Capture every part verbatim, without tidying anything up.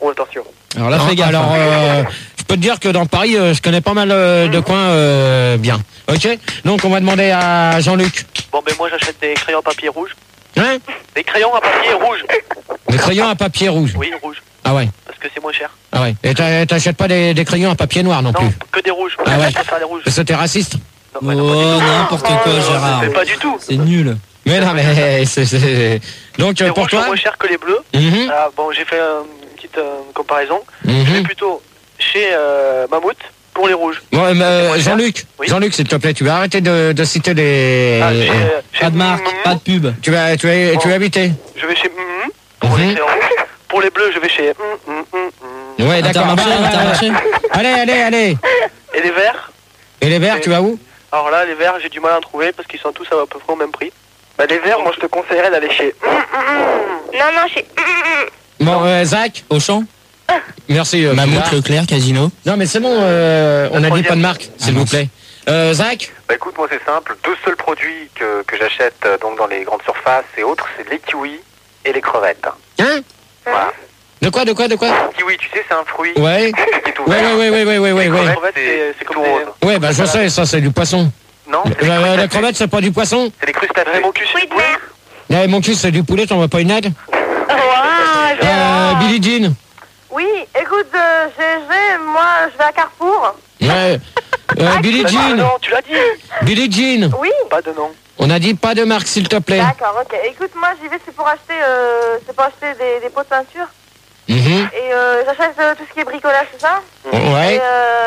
Oh, attention. Alors là, fais gaffe. Alors, euh, je peux te dire que dans Paris, euh, je connais pas mal euh, de coins euh, bien. Ok. Donc, on va demander à Jean-Luc. Bon, ben moi, j'achète des crayons à papier rouge. Hein? Des crayons à papier rouge. Des crayons à papier rouge. Oui, rouge. Ah ouais. Parce que c'est moins cher. Ah ouais. Et t'a- t'achètes pas des, des crayons à papier noir non, Non, plus? que des rouges. Ah ouais. Je préfère les rouges. Parce que t'es raciste? Non, mais non, Oh, n'importe quoi, Gérard. mais pas du tout. C'est nul. Mais non, mais c'est... c'est- Donc, Les euh, pour rouges sont toi moins chers que les bleus. Mhm. Ah, bon, j'ai fait euh, une petite euh, comparaison. Mhm. Je vais plutôt chez euh, Mammouth pour les rouges. Ouais, mais, euh, Jean-Luc, Oui. Jean-Luc, s'il te plaît, tu vas arrêter de, de citer les... Ah, chez, euh, chez Pas de marque, Mm, pas de pub. Tu vas, tu vas, tu vas habiter. Je vais chez mm, pour les Mhm. crayons rouges. Pour les bleus, je vais chez mm, mm, mm, mm. Ouais, d'accord. Intermarché, Allez, Intermarché. allez, allez, allez. Et les verts. Et les verts, tu vas où? Alors là, les verts, j'ai du mal à en trouver parce qu'ils sont tous à peu près au même prix. Bah, les verts, moi, je te conseillerais d'aller chez... Non, non, chez... Bon, euh, Zach, Auchan, merci. Euh, Mammouth, Pilar. Leclerc, Casino. Non, mais c'est bon, euh, on a dit troisième. pas de marque, s'il Ah, vous mince. plaît. Euh, Zach? Bah écoute, moi c'est simple, deux seuls produits que, que j'achète euh, donc dans les grandes surfaces et autres, c'est les kiwis et les crevettes. Hein? Voilà. De quoi, de quoi, de quoi? Kiwi, tu sais, c'est un fruit Ouais. qui est tout Ouais, vert. ouais, ouais, ouais, ouais, ouais, ouais, ouais. En fait, c'est- c'est comme tout des- rose. Ouais, bah je sais, ça c'est du poisson. Non, c'est les La, la crustacés. crevette, c'est pas du poisson? C'est les crustacés. Ouais, mon cul, c'est Oui, du de poulet. mer. Ouais, mon cul, c'est du poulet, t'en veux pas une aide? Waouh, Euh, Gérard. Billie Jean. Oui, écoute, euh, je je vais, moi, je vais à Carrefour. Ouais. Euh, Billie Bah, Jean. non, tu l'as dit. Billie Jean. Oui, Pas de nom. On a dit pas de marque, s'il te plaît. d'accord, ok. Écoute, moi, j'y vais, c'est pour acheter, euh, c'est pour acheter des, des pots de peinture. Mhm. Et euh, j'achète euh, tout ce qui est bricolage, c'est ça? Ouais. Et,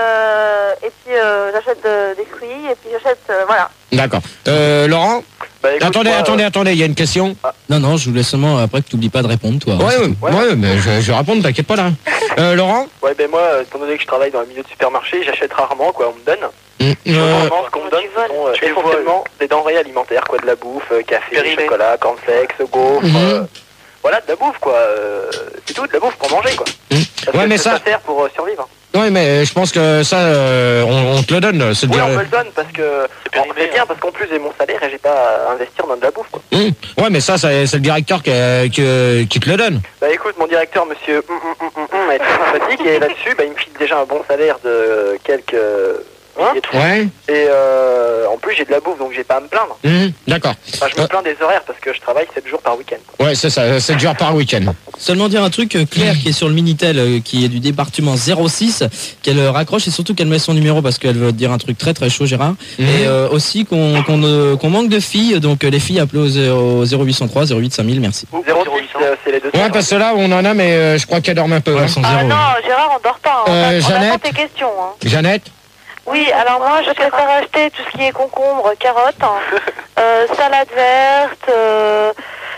euh, et puis, euh, j'achète euh, des fruits, et puis j'achète, euh, voilà. D'accord. Euh, Laurent? Bah, écoute, Attendez, moi, attendez, attendez, il y a une question. Non, non, je voulais seulement après que tu n'oublies pas de répondre, toi. Ouais, ouais, ouais, mais je, je vais répondre, t'inquiète pas là. Euh, Laurent? Ouais, ben moi, euh, étant donné que je travaille dans le milieu de supermarché, j'achète rarement, quoi, on me donne. Mm, euh, Normalement, ce qu'on me donne, Tu ce voles. sont euh, Tu les essentiellement des denrées alimentaires, quoi, de la bouffe, euh, café, Périmé. chocolat, cornflakes, gaufres, Mhm. euh, voilà, de la bouffe, quoi. euh, c'est tout, de la bouffe pour manger, quoi. Mm. Parce Ouais, que mais ça ça- sert pour euh, survivre. Ouais, mais je pense que ça, euh, on, on te le donne. C'est Oui, dire... on me le donne parce que bon, c'est bien, parce qu'en plus j'ai mon salaire et j'ai pas à investir dans de la bouffe, quoi. Mm. Ouais, mais ça, c'est c'est le directeur qui, qui, qui te le donne. Bah écoute, mon directeur, monsieur hum, hum, hum, hum, hum, est très sympathique et là-dessus, bah, il me file déjà un bon salaire de quelques milliers de francs. Ouais. Et euh, en plus, j'ai de la bouffe, donc j'ai pas à me plaindre. Mm, D'accord. Enfin, je me Euh. plains des horaires parce que je travaille sept jours par week-end, quoi. Ouais, c'est ça, c'est dur par week-end. Seulement dire un truc, euh, Claire qui est sur le Minitel, euh, qui est du département zéro six, qu'elle euh, raccroche et surtout qu'elle met son numéro parce qu'elle veut te dire un truc très très chaud, Gérard. Mhm. Et euh, aussi qu'on qu'on euh, qu'on manque de filles, donc euh, les filles appelées au zéro- zéro huit cent trois zéro huit cinq mille, merci. zéro six, euh, c'est les deux. Ouais, parce que là, on en a, mais euh, je crois qu'elle dorme un peu. Ouais, hein. sans Ah zéro. non, Gérard, on dort pas. hein. Euh, on a- on Jeannette attend tes questions. Hein. Jeannette? Oui, alors moi, je préfère acheter tout ce qui est concombre, carottes, hein, euh, salade verte, euh,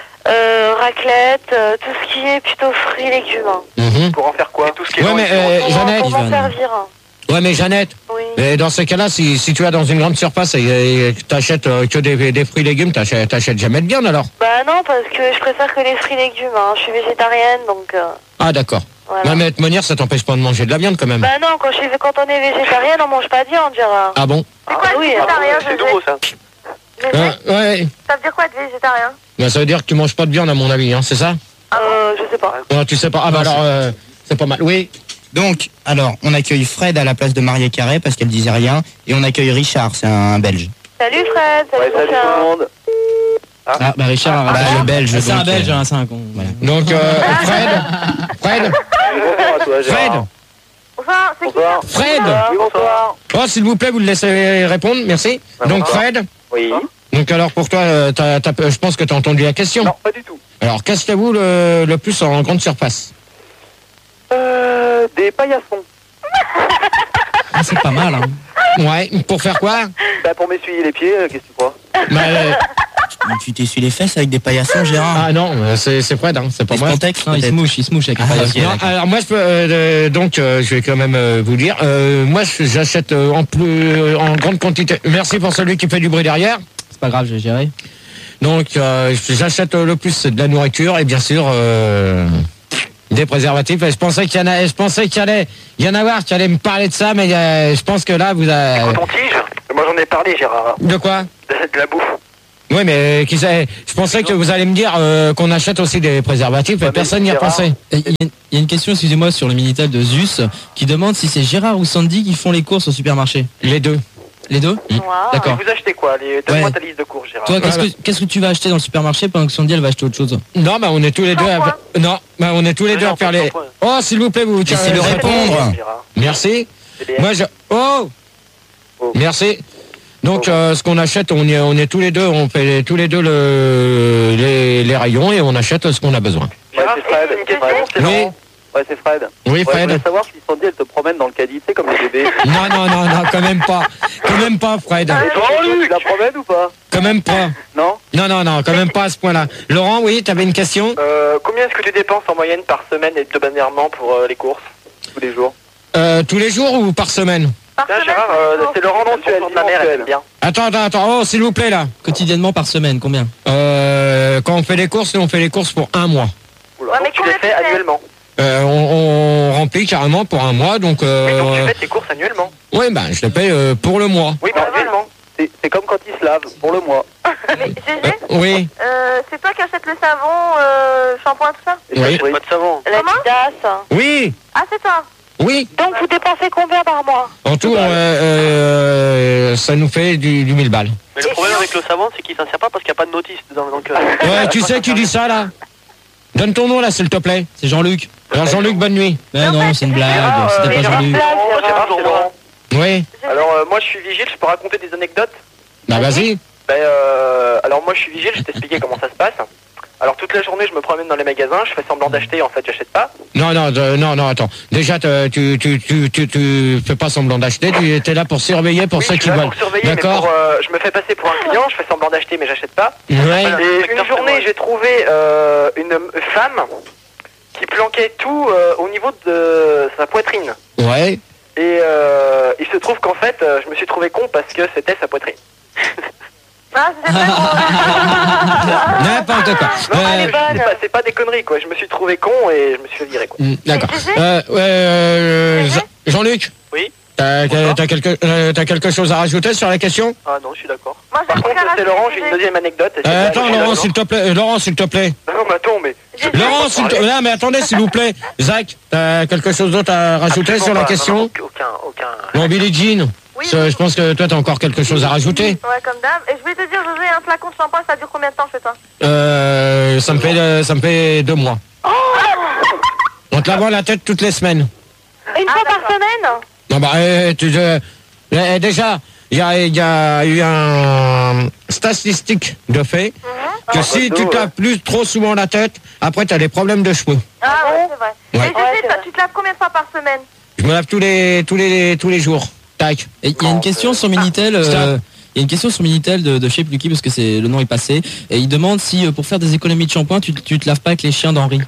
euh, raclette, euh, tout ce qui est plutôt fruits, légumes. hein. Mhm. Pour en faire quoi? Tout ce qui est Ouais, dans mais les- euh, Pour, Jeannette, pour m'en Ivan. servir. hein. ouais, mais Jeannette, Oui. et dans ces cas-là, si, si tu vas dans une grande surface et, et que t'achètes euh, que des, des fruits et légumes, t'achètes, t'achètes jamais de viande alors? Bah non, parce que je préfère que les fruits et légumes. Hein. Je suis végétarienne, donc euh, Ah, d'accord. voilà. Ouais, mais de manière, ça t'empêche pas de manger de la viande quand même. Bah non, quand, je suis, quand on est végétarienne, on mange pas de viande, Gérard. Ah bon? C'est quoi oui, être végétarien, C'est José nouveau, ça. José Euh, Ouais. Ça veut dire quoi être végétarien? Ben, ça veut dire que tu manges pas de viande à mon avis, hein, c'est ça? Euh, je sais pas. Non, tu sais pas. Ah bah alors, euh, c'est pas mal. Oui. Donc, alors, on accueille Fred à la place de Maria Carré parce qu'elle disait rien. Et on accueille Richard, c'est un Belge. Salut Fred, salut Ouais, salut Sophia. tout le monde. Ah, bah Richard, Bah, arrête. le Belge, Ah, c'est un donc, Belge, euh, hein, c'est un con. Voilà. Donc, euh, Fred, Fred, Bonsoir à toi, Gérard. Fred, Bonsoir, c'est qui Bonsoir. ça? Fred. Oui, bonsoir. Oh, s'il vous plaît, vous le laissez répondre, merci. Ah, Donc, bonsoir. Fred, Oui. donc alors pour toi, euh, t'as- t'as- je pense que tu as entendu la question. Non, pas du tout. Alors, qu'achetez-vous le, le plus en grande surface? Euh, des paillassons. Ah, c'est pas mal, hein. Ouais, pour faire quoi? Bah, pour m'essuyer les pieds, euh, qu'est-ce que tu crois? Bah, euh, Tu t'essuies les fesses avec des paillassons, Gérard? Ah non, euh, c'est c'est Fred, hein, c'est pas Des moi. Spontex, Non, il se peut-être. mouche, il se mouche avec un Ah, paillasson. ok. Non, alors moi je peux euh, euh, donc euh, je vais quand même euh, vous dire euh, moi je- j'achète euh, en plus euh, en grande quantité. Merci pour celui qui fait du bruit derrière. C'est pas grave, je vais gérer. Donc euh, j'achète euh, le plus de la nourriture et bien sûr euh, des préservatifs. Et je pensais qu'il y en a je pensais qu'il y allait il y en avoir qui allait me parler de ça, mais euh, je pense que là vous avez Coton-tige. Moi, j'en ai parlé, Gérard. de quoi? De, de la bouffe. Oui, mais qui sait, je pensais que vous allez me dire euh, qu'on achète aussi des préservatifs, mais mais personne n'y a c'est rare. pensé. Et Il y, a- il y a une question, excusez-moi, sur le Minitel de Zeus qui demande si c'est Gérard ou Sandy qui font les courses au supermarché. Les deux. Les deux Wow. D'accord. Vous achetez quoi les... Donne-moi Ouais. ta liste de courses, Gérard. Toi, qu'est-ce Voilà. que, qu'est-ce que tu vas acheter dans le supermarché pendant que Sandy, elle va acheter autre chose? Non, bah on est tous les deux à... Shampoing. Non, bah on est tous les deux à faire les... Oh, s'il vous plaît, vous... Laissez-le euh, répondre. Gérard. Merci. C'est bien. Moi, je... Oh, Oh. Merci. Donc, Oh. euh, ce qu'on achète, on est, on est tous les deux, on fait tous les deux le, les, les rayons et on achète ce qu'on a besoin. Ouais, c'est Fred. Et- et- Question, c'est Oui. Laurent. Ouais, c'est Fred. Oui, Ouais, je Fred. voulais savoir si Sandy, elle te promène dans le caddie, tu sais, comme les bébés. Non, non, non, non, quand même pas. Quand même pas, Fred. Et toi, tu la promènes ou pas? Quand même pas. Non. Non, non, non, quand même pas à ce point-là. Laurent, oui, t'avais une question? Euh, combien est-ce que tu dépenses en moyenne par semaine et hebdomadairement pour euh, les courses? Tous les jours. Euh, tous les jours ou par semaine? Par Tiens, semaine, Gérard, tous les euh, jours. c'est Laurent mensuel. Ma mère, elle aime bien. Attends, attends, attends. Oh, s'il vous plaît, là. Quotidiennement par semaine, combien? Euh, quand on fait les courses, nous, on fait les courses pour un mois. Oula, Ouais, donc mais tu les combien fais tu fais annuellement. Euh, on, on remplit carrément pour un mois, donc... Oui, donc tu Euh, fais tes courses annuellement. oui, ben, je le paye euh, pour le mois. Oui, bah, Ouais, voilà. annuellement. C'est c'est comme quand ils se lavent, pour le mois. Mais Gégé, Euh, oui, euh, c'est toi qui achètes le savon, euh, shampoing, tout ça? Et Oui. t'achètes pas de savon. La Didas. oui, Ah, c'est toi. oui. Donc vous dépensez combien par mois? En tout, euh, euh, ça nous fait du, du mille balles. Mais le problème avec le savon, c'est qu'il s'en sert pas parce qu'il n'y a pas de notice dedans. Donc, euh, Ouais, tu sais qui dit ça, là? Donne ton nom, là, s'il te plaît. C'est Jean-Luc. Alors, Jean-Luc, bonne nuit. Mais non, c'est une blague, Gérard, c'était euh, pas Gérard, Jean-Luc. Blague, Gérard, Gérard. c'est Laurent. Oui, Alors, euh, moi, je suis vigile, je peux raconter des anecdotes. bah vas-y. Ben, euh, alors, moi, je suis vigile, je vais t'expliquer comment ça se passe. Alors, toute la journée, je me promène dans les magasins, je fais semblant d'acheter, en fait, j'achète pas. Non, non, euh, non, non, attends. Déjà, te- tu, tu, tu, tu, tu fais pas semblant d'acheter, tu es là pour surveiller pour Oui, ceux je qui suis là veulent. pour surveiller, mais D'accord. pour, euh, je me fais passer pour un client, je fais semblant d'acheter, mais j'achète pas. Ouais. Et une journée, j'ai trouvé euh, une femme qui planquait tout euh, au niveau de sa poitrine. Ouais. Et euh, il se trouve qu'en fait, euh, je me suis trouvé con parce que c'était sa poitrine. Ah, c'est très drôle. N'importe quoi. Non, Euh, c'est pas, c'est pas- c'est pas des conneries, quoi. Je me suis trouvé con et je me suis fait virer, quoi. mm, D'accord. Gégé Euh, euh, Jean- Jean-Luc. Oui. T'as Bonsoir. t'as quelque, euh, t'as quelque chose à rajouter sur la question? Ah non, je suis d'accord. Moi, j'ai Par un contre, truc à c'est rajouter, Laurent, j'ai une Gégé. deuxième anecdote. et c'est Euh, pas- attends, c'est Laurent, pas- s'il te plaît. euh, Laurent, s'il te plaît. Non, mais attends, mais... Gégé, Laurent, s'il te plaît. Non, mais attendez, s'il vous plaît. Zach, t'as quelque chose d'autre à rajouter Absolument sur la pas. question? Non, non, aucun, aucun... Bon, Billie Jean. Oui. ça, je pense que toi, t'as encore quelque chose à rajouter. Ouais, comme d'hab. Et je voulais te dire, José, un flacon de shampoing, ça dure combien de temps chez toi? Euh, ça me fait, euh, ça me fait deux mois. On te lave la tête toutes les semaines. Une Ah, fois par semaine? Non, bah, euh, tu, euh, euh, déjà, il y a, il y a eu un statistique de fait que Ah, si bah, tu ouais. te laves plus trop souvent la tête, après, t'as des problèmes de cheveux. Ah ouais, c'est vrai. Ouais. Et José, Ouais, c'est toi, vrai. tu te laves combien de fois par semaine? Je me lave tous les, tous les, tous les jours. Tac. Et il y a une question sur Minitel. euh, Stop. Il y a une question sur Minitel de, de chez Plucky parce que c'est le nom est passé et il demande si euh, pour faire des économies de shampoing tu, tu te laves pas avec les chiens d'Henri.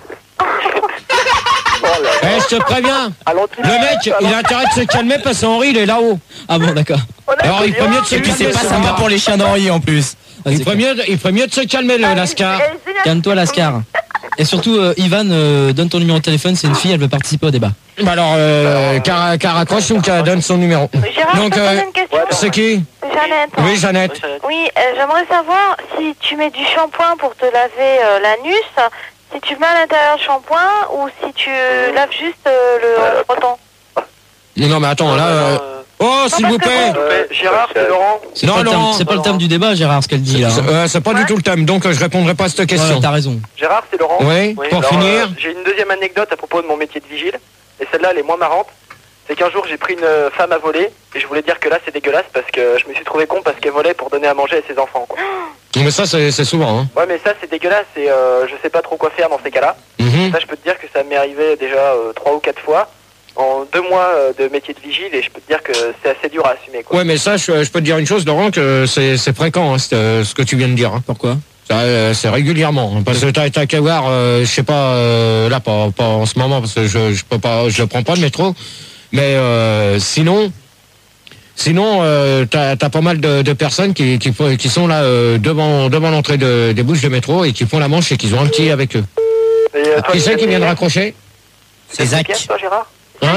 Oh là là. Eh, je te préviens. À l'anti- Le mec, il a intérêt de se calmer parce qu'Henri, il est là-haut. Ah bon d'accord. On a Alors, il ferait mieux de se Et puis c'est calmer. pas ce sympa gars. pour les chiens d'Henri en plus. Ah, Il c'est ferait clair. mieux, de- il ferait mieux de se calmer, le Lascar. Eh, génial. Calme-toi Lascar. Et surtout euh, Ivan euh, donne ton numéro de téléphone, c'est une fille, elle veut participer au débat. Bah alors, euh, qu'elle qu'elle raccroche ou qu'elle donne son numéro. Gérard, Donc, je peux te euh, poser une question? C'est qui? Jeannette. Oui, Jeannette. Oui, euh, j'aimerais savoir si tu mets du shampoing pour te laver euh, l'anus, si tu mets à l'intérieur le shampoing ou si tu laves juste euh, le frottant. Non, mais attends, là... euh, Oh, s'il vous plaît. Euh, Gérard, c'est Laurent. C'est Non, pas, le terme- Laurent. c'est pas le thème du débat Gérard ce qu'elle dit là. C'est hein. euh, c'est pas du tout le thème, donc euh, je répondrai pas à cette question. Ouais, t'as raison. Gérard, c'est Laurent. Oui, pour alors, finir. euh, j'ai une deuxième anecdote à propos de mon métier de vigile. Et celle-là, elle est moins marrante. C'est qu'un jour, j'ai pris une euh, femme à voler. Et je voulais dire que là, c'est dégueulasse parce que je me suis trouvé con parce qu'elle volait pour donner à manger à ses enfants, quoi. Mais ça, c'est c'est souvent. Hein. Ouais, mais ça, c'est dégueulasse et euh, je sais pas trop quoi faire dans ces cas-là. Mhm. Ça, je peux te dire que ça m'est arrivé déjà euh, trois ou quatre fois en deux mois euh, de métier de vigile et je peux te dire que c'est assez dur à assumer, quoi. Ouais, mais ça, je, je peux te dire une chose, Laurent, que c'est c'est fréquent, hein, c'est, euh, ce que tu viens de dire. Hein. Pourquoi? Ça, euh, c'est régulièrement. hein, parce que t'as t'as qu'à voir, euh, je sais pas, euh, là, pas, pas en ce moment, parce que je, je peux pas, je prends pas le métro. Mais euh, sinon, sinon, euh, t'as as pas mal de, de personnes qui, qui, font- qui sont là euh, devant, devant l'entrée de, des bouches de métro et qui font la manche et qui ont un petit avec eux. Et, euh, toi, Qui c'est tu qui vient de fais- raccrocher? C'est tu fais Zach. gaffe, toi, Gérard? Hein?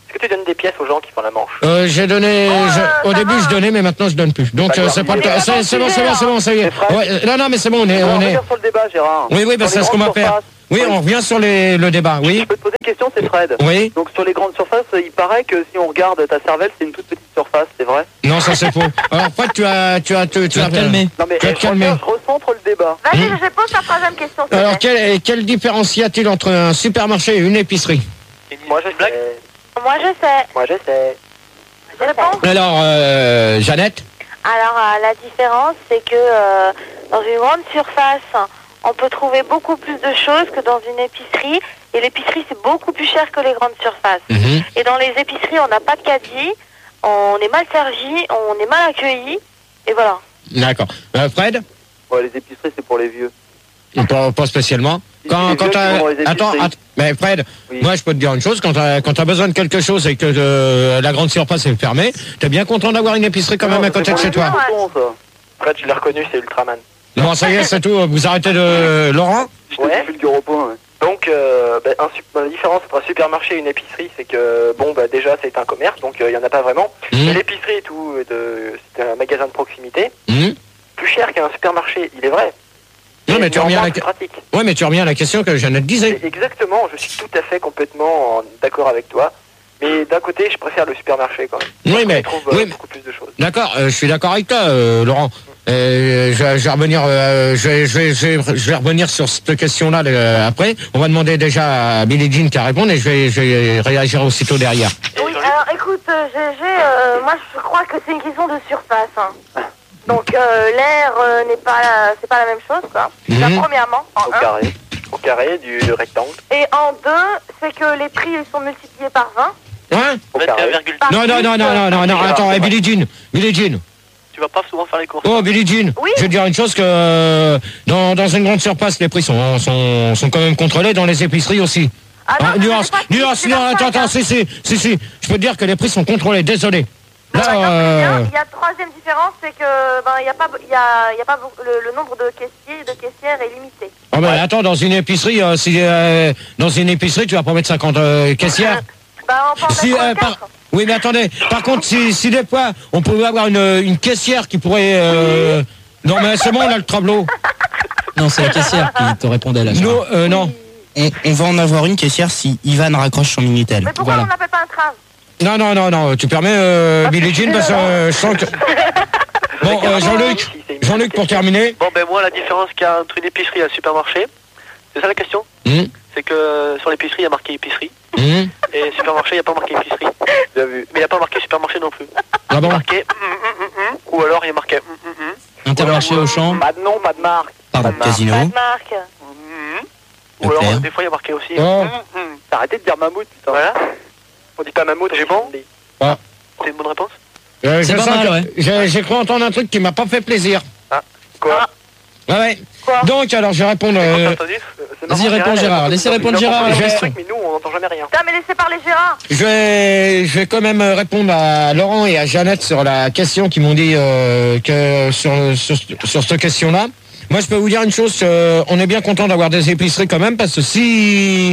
Est-ce que tu donnes des pièces aux gens qui font la manche? Euh, j'ai donné, Oh, je- euh, au ça début va. je donnais, mais maintenant je donne plus. Donc D'accord. euh, c'est pas le On est cas. pas C'est dans c'est le bon, c'est bon, c'est bon, ça y est. C'est frais. Ouais, euh, non, non, mais c'est bon, on est, On on va est. revenir sur le débat, Gérard. Oui, oui, bah, Sur c'est les ce qu'on va grandes faire. surfaces. Oui, on revient sur les, le débat. Oui, Je peux te poser une question, c'est Fred. oui. Donc sur les grandes surfaces, il paraît que si on regarde ta cervelle, c'est une toute petite surface, c'est vrai? Non, ça c'est faux. Alors, Fred, tu as, tu as, tu, Tu vas as te calmer. Non mais Tu vas te je reviens, calmer. je recentre le débat. Vas-y, Hmm. je pose la troisième question. s'il te Alors, plaît. quelle, quelle différence y a-t-il entre un supermarché et une épicerie? Moi je sais. Moi, je sais. Moi je sais. Je réponds. Alors, euh, Jeannette? Alors, euh, la différence, c'est que euh, dans une grande surface, on peut trouver beaucoup plus de choses que dans une épicerie. Et l'épicerie, c'est beaucoup plus cher que les grandes surfaces. Mhm. Et dans les épiceries, on n'a pas de caddie, on est mal servi, on est mal accueilli. Et voilà. D'accord. Euh, Fred? Ouais, les épiceries c'est pour les vieux. Pas, pas spécialement. Si, Quand, les quand vieux qui t'as- vont dans les attends, épiceries. attends, mais Fred, Oui. moi je peux te dire une chose, quand t'as quand t'as besoin de quelque chose et que euh, la grande surface est fermée, t'es bien content d'avoir une épicerie quand même à côté de chez toi. Fred, je l'ai reconnu, c'est Ultraman. Bon, ça y est, c'est tout. Vous arrêtez de Laurent? Ouais. Au point, ouais. Donc, euh, bah, un, sup- la différence entre un supermarché et une épicerie, c'est que, bon, bah, déjà, c'est un commerce, donc il n'y en a pas vraiment. Mmh. Mais l'épicerie et tout, euh, de, c'est un magasin de proximité, Mmh. plus cher qu'un supermarché, il est vrai. Non, mais Et tu reviens à néanmoins, la... c'est pratique. Ouais, mais tu reviens à la question que Jeannette disait. Et exactement, je suis tout à fait complètement en- d'accord avec toi. Mais d'un côté, je préfère le supermarché quand même. Oui, Parce mais- qu'on y trouve euh, oui, mais- beaucoup plus de choses. D'accord, euh, je suis d'accord avec toi, euh, Laurent. Euh, je, je vais revenir, euh, je, vais, je, vais, je, vais, je vais revenir sur cette question-là euh, après. On va demander déjà à Billie Jean qui a répondu et je vais, je vais réagir aussitôt derrière. Oui, alors écoute, euh, G G, euh, moi je crois que c'est une question de surface. hein. Donc euh, l'air euh, n'est pas, la- c'est pas la même chose, quoi. Mhm. Ça, premièrement, en Au un. carré. Au carré du, du rectangle. Et en deux, c'est que les prix ils sont multipliés par vingt. Hein? Au carré. Par Non, non, plus, non, non, euh, non, non, non, c'est attends, grave, hey, Billie Jean, Billie Jean. Tu vas pas souvent faire les courses. Oh, Billie Jean, Oui. je vais te dire une chose que euh, dans, dans une grande surface, les prix sont, sont, sont quand même contrôlés, dans les épiceries aussi. Ah non, Ah, mais nuance, c'est pas- nuance, c'est pas nuance, ça, attends, attends, hein. si, si, si, si, je peux te dire que les prix sont contrôlés, désolé. Bon, Là, bah, non, très euh, bien. Il y a troisième différence, c'est que ben il y a pas, il y a, il y a pas beaucoup- le, le nombre de caissiers et de caissières est limité. oh, ben, attends, dans une épicerie, euh, si, euh, dans une épicerie, tu vas pas mettre cinquante euh, caissières. Bah on peut en Si, mettre euh, quatre. par- Oui, mais attendez, par contre, si, si des fois, on pouvait avoir une, une caissière qui pourrait... euh, Non, mais c'est bon, on a le tableau. Non, c'est la caissière qui te répondait là. Non, euh, non. On, on va en avoir une caissière si Ivan raccroche son Minitel. Mais pourquoi Voilà. on n'appelle pas un train? Non, non, non, non, tu permets, euh, Billie Jean, parce que euh, je sens que... Bon, euh, Jean-Luc, Jean-Luc, pour terminer. Bon, ben moi, la différence qu'il y a entre une épicerie et un supermarché, c'est ça la question? Hum, C'est que sur l'épicerie, il y a marqué épicerie, hum, et supermarché, il n'y a pas marqué épicerie. Bien vu. Mais il n'y a pas marqué supermarché non plus. ah Il y bon a marqué hum, hum, hum, hum, ou alors il y a marqué hum, hum, hum, Intermarché au champ. Pas de nom, pas de marque. Pardon, Pas de Casino. Pas de marque. hum, hum. Ou Leclerc. alors, des fois, il y a marqué aussi Oh. hum, hum. Arrêtez de dire mammouth, putain. Voilà, On dit pas mammouth, J'ai on dit bon Sandy. c'est une bonne réponse? Euh, C'est je pas sens mal, que- ouais. J'ai j'ai cru entendre un truc qui m'a pas fait plaisir. Quoi Ouais, ouais. Quoi? Donc, alors, je vais répondre... T'as euh, entendu? C'est Vas-y, marrant, réponds, Gérard, Gérard. elle- Laissez répondre il Gérard à la entend question. des trucs, Mais nous, on n'entend jamais rien. Putain, mais laissez parler Gérard. Je vais, je vais quand même répondre à Laurent et à Jeannette sur la question qu'ils m'ont dit euh, que sur, sur, sur cette question-là. Moi, je peux vous dire une chose, euh, on est bien content d'avoir des épiceries quand même, parce que si,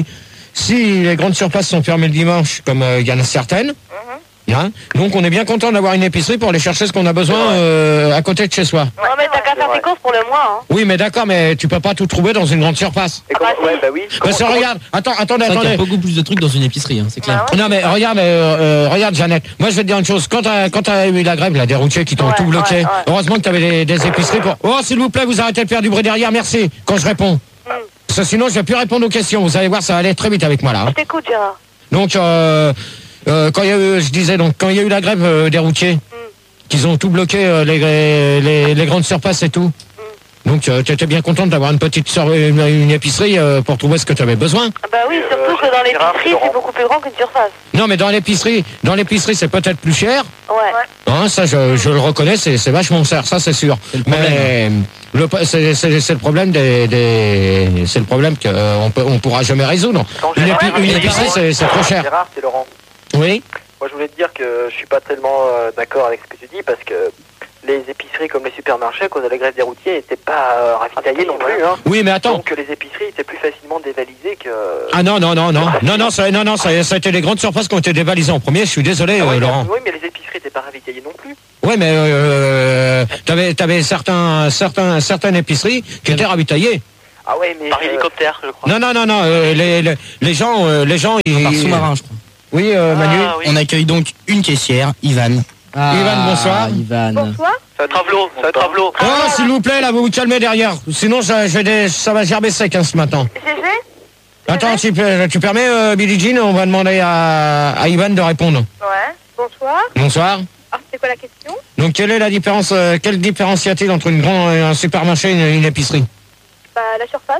si les grandes surfaces sont fermées le dimanche, comme euh, il y en a certaines, hein, donc on est bien content d'avoir une épicerie pour aller chercher ce qu'on a besoin euh, à côté de chez soi. Non, mais t'as qu'à faire tes courses pour le mois. Hein. Oui, mais d'accord, mais tu peux pas tout trouver dans une grande surface. Et comment... bah, si. Ouais, bah oui. Parce que regarde, attends, attendez, C'est vrai qu'il y attendez. a beaucoup plus de trucs dans une épicerie, hein, c'est clair. Bah ouais. Non mais regarde, euh, euh, regarde Jeannette. Moi je vais te dire une chose. Quand t'as quand t'as eu la grève, là, des routiers qui t'ont Ouais, tout bloqué. ouais, ouais. Heureusement que t'avais des, des épiceries pour. Oh s'il vous plaît, vous arrêtez de faire du bruit derrière. Merci. Quand je réponds. Parce que sinon je vais plus répondre aux questions. Vous allez voir, ça va aller très vite avec moi là. hein. Je t'écoute Gérard. Donc euh, euh, quand il y a eu, je disais donc quand il y a eu la grève euh, des routiers, qu'ils ont tout bloqué euh, les, les les grandes surfaces et tout. Donc euh, tu étais bien contente d'avoir une petite sur- une, une épicerie euh, pour trouver ce que tu avais besoin. Ah bah oui, Et, surtout euh, que dans Gérard, l'épicerie, Laurent. c'est beaucoup plus grand qu'une surface. Non mais dans l'épicerie, dans l'épicerie c'est peut-être plus cher. Ouais. Hein, ça, je, je le reconnais, c'est c'est vachement cher, ça c'est sûr. C'est le problème, Mais le, c'est c'est- c'est le problème des, des c'est le problème qu'on peut on pourra jamais résoudre. Quand Une, Gérard- épi- une épicerie c'est c'est trop cher. Gérard, c'est Laurent. Oui. Moi, je voulais te dire que je suis pas tellement euh, d'accord avec ce que tu dis parce que les épiceries comme les supermarchés, à cause de la grève des routiers, n'étaient pas euh, ravitaillées non plus. Hein. Oui, mais attends. Donc les épiceries étaient plus facilement dévalisées que... Ah non, non, non, non. Non, non, ça, non, non, ça, ça a été les grandes surfaces qui ont été dévalisées en premier. Je suis désolé, Ah euh, oui, Laurent. mais, oui, mais les épiceries n'étaient pas ravitaillées non plus. Oui, mais euh, t'avais, t'avais certains, certains, certaines épiceries qui étaient ravitaillées. Ah ouais, mais... Par euh, hélicoptère, je crois. Non, non, non, non. euh, les, les, les gens, euh, les gens, ils... Par sous-marin, je crois. Oui, euh, Manu. Ah, oui. On accueille donc une caissière, Ivan. Ah, Ivan, bonsoir. Ivan. Bonsoir. Ça va être Travelo, ça va être Travelo. Oh, s'il vous plaît, là, vous vous calmez derrière. Sinon, ça, je vais des- ça va gerber sec hein, ce matin. G G. Attends, tu, peux- tu permets, euh, Billie Jean, on va demander à, à Ivan de répondre. Ouais. Bonsoir. Bonsoir. Alors, c'est quoi la question? Donc, quelle est la différence, euh, quelle différence y a-t-il entre une grande, un supermarché et une, une épicerie? Bah, la surface.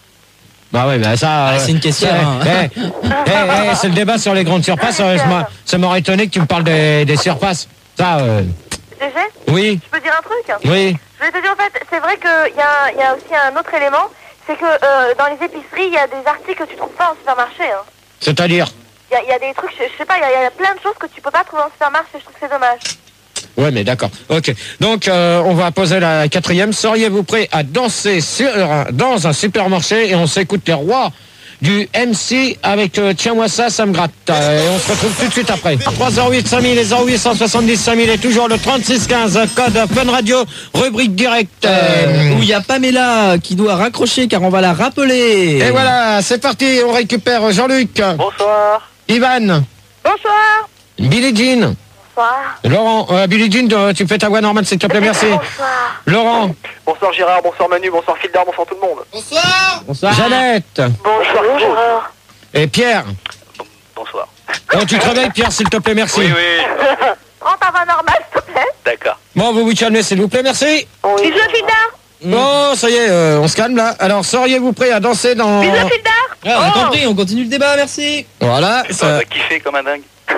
Bah ouais, bah ça... Ah, euh, c'est une question. hein. eh, eh, eh, eh, c'est le débat sur les grandes surfaces. euh, je m'a- ça m'aurait étonné que tu me parles des, des surfaces. Ça, euh, G G, oui, je peux dire un truc? oui. Je vais te dire, en fait, c'est vrai qu'il y a, il y a aussi un autre élément, c'est que euh, dans les épiceries, il y a des articles que tu trouves pas en supermarché. Hein. C'est-à-dire? Il y a, il y a des trucs, je, je sais pas, il y, a, il y a plein de choses que tu peux pas trouver en supermarché, je trouve que c'est dommage. Ouais, mais d'accord. Ok. Donc, euh, on va poser la quatrième. Seriez-vous prêt à danser sur, dans un supermarché et on s'écoute les rois du M C avec euh, Tiens-moi ça, ça me gratte. Euh, et on se retrouve tout de suite après. trois zéro huit cinq mille et zéro huit cent soixante-dix cinq mille et toujours le trente-six quinze, code Fun Radio, rubrique directe. Euh, où il y a Pamela qui doit raccrocher car on va la rappeler. Et voilà, c'est parti. On récupère Jean-Luc, Bonsoir. Ivan, Bonsoir. Billie Jean, Bonsoir. Laurent. Euh, Billie Jean, tu- tu fais ta voix normale, s'il te plaît, merci. Bonsoir. Laurent, Bonsoir Gérard, bonsoir Manu, bonsoir Fildar, bonsoir tout le monde. Bonsoir. Jeannette Bonjour, Gérard. et Pierre. Bonsoir. Oh, tu te réveilles, Pierre, s'il te plaît, merci. Oui, oui. Prends ta voix normale, s'il te plaît. D'accord. Bon, vous vous calmez, s'il vous plaît, merci. Bisous, Fildar. Bon, ça y est, euh, on se calme là. Alors, seriez-vous prêt à danser dans... Bisous, Fildar. Ah, on a Oh. compris, on continue le débat, merci. Voilà, Ça ça... va kiffer comme un dingue.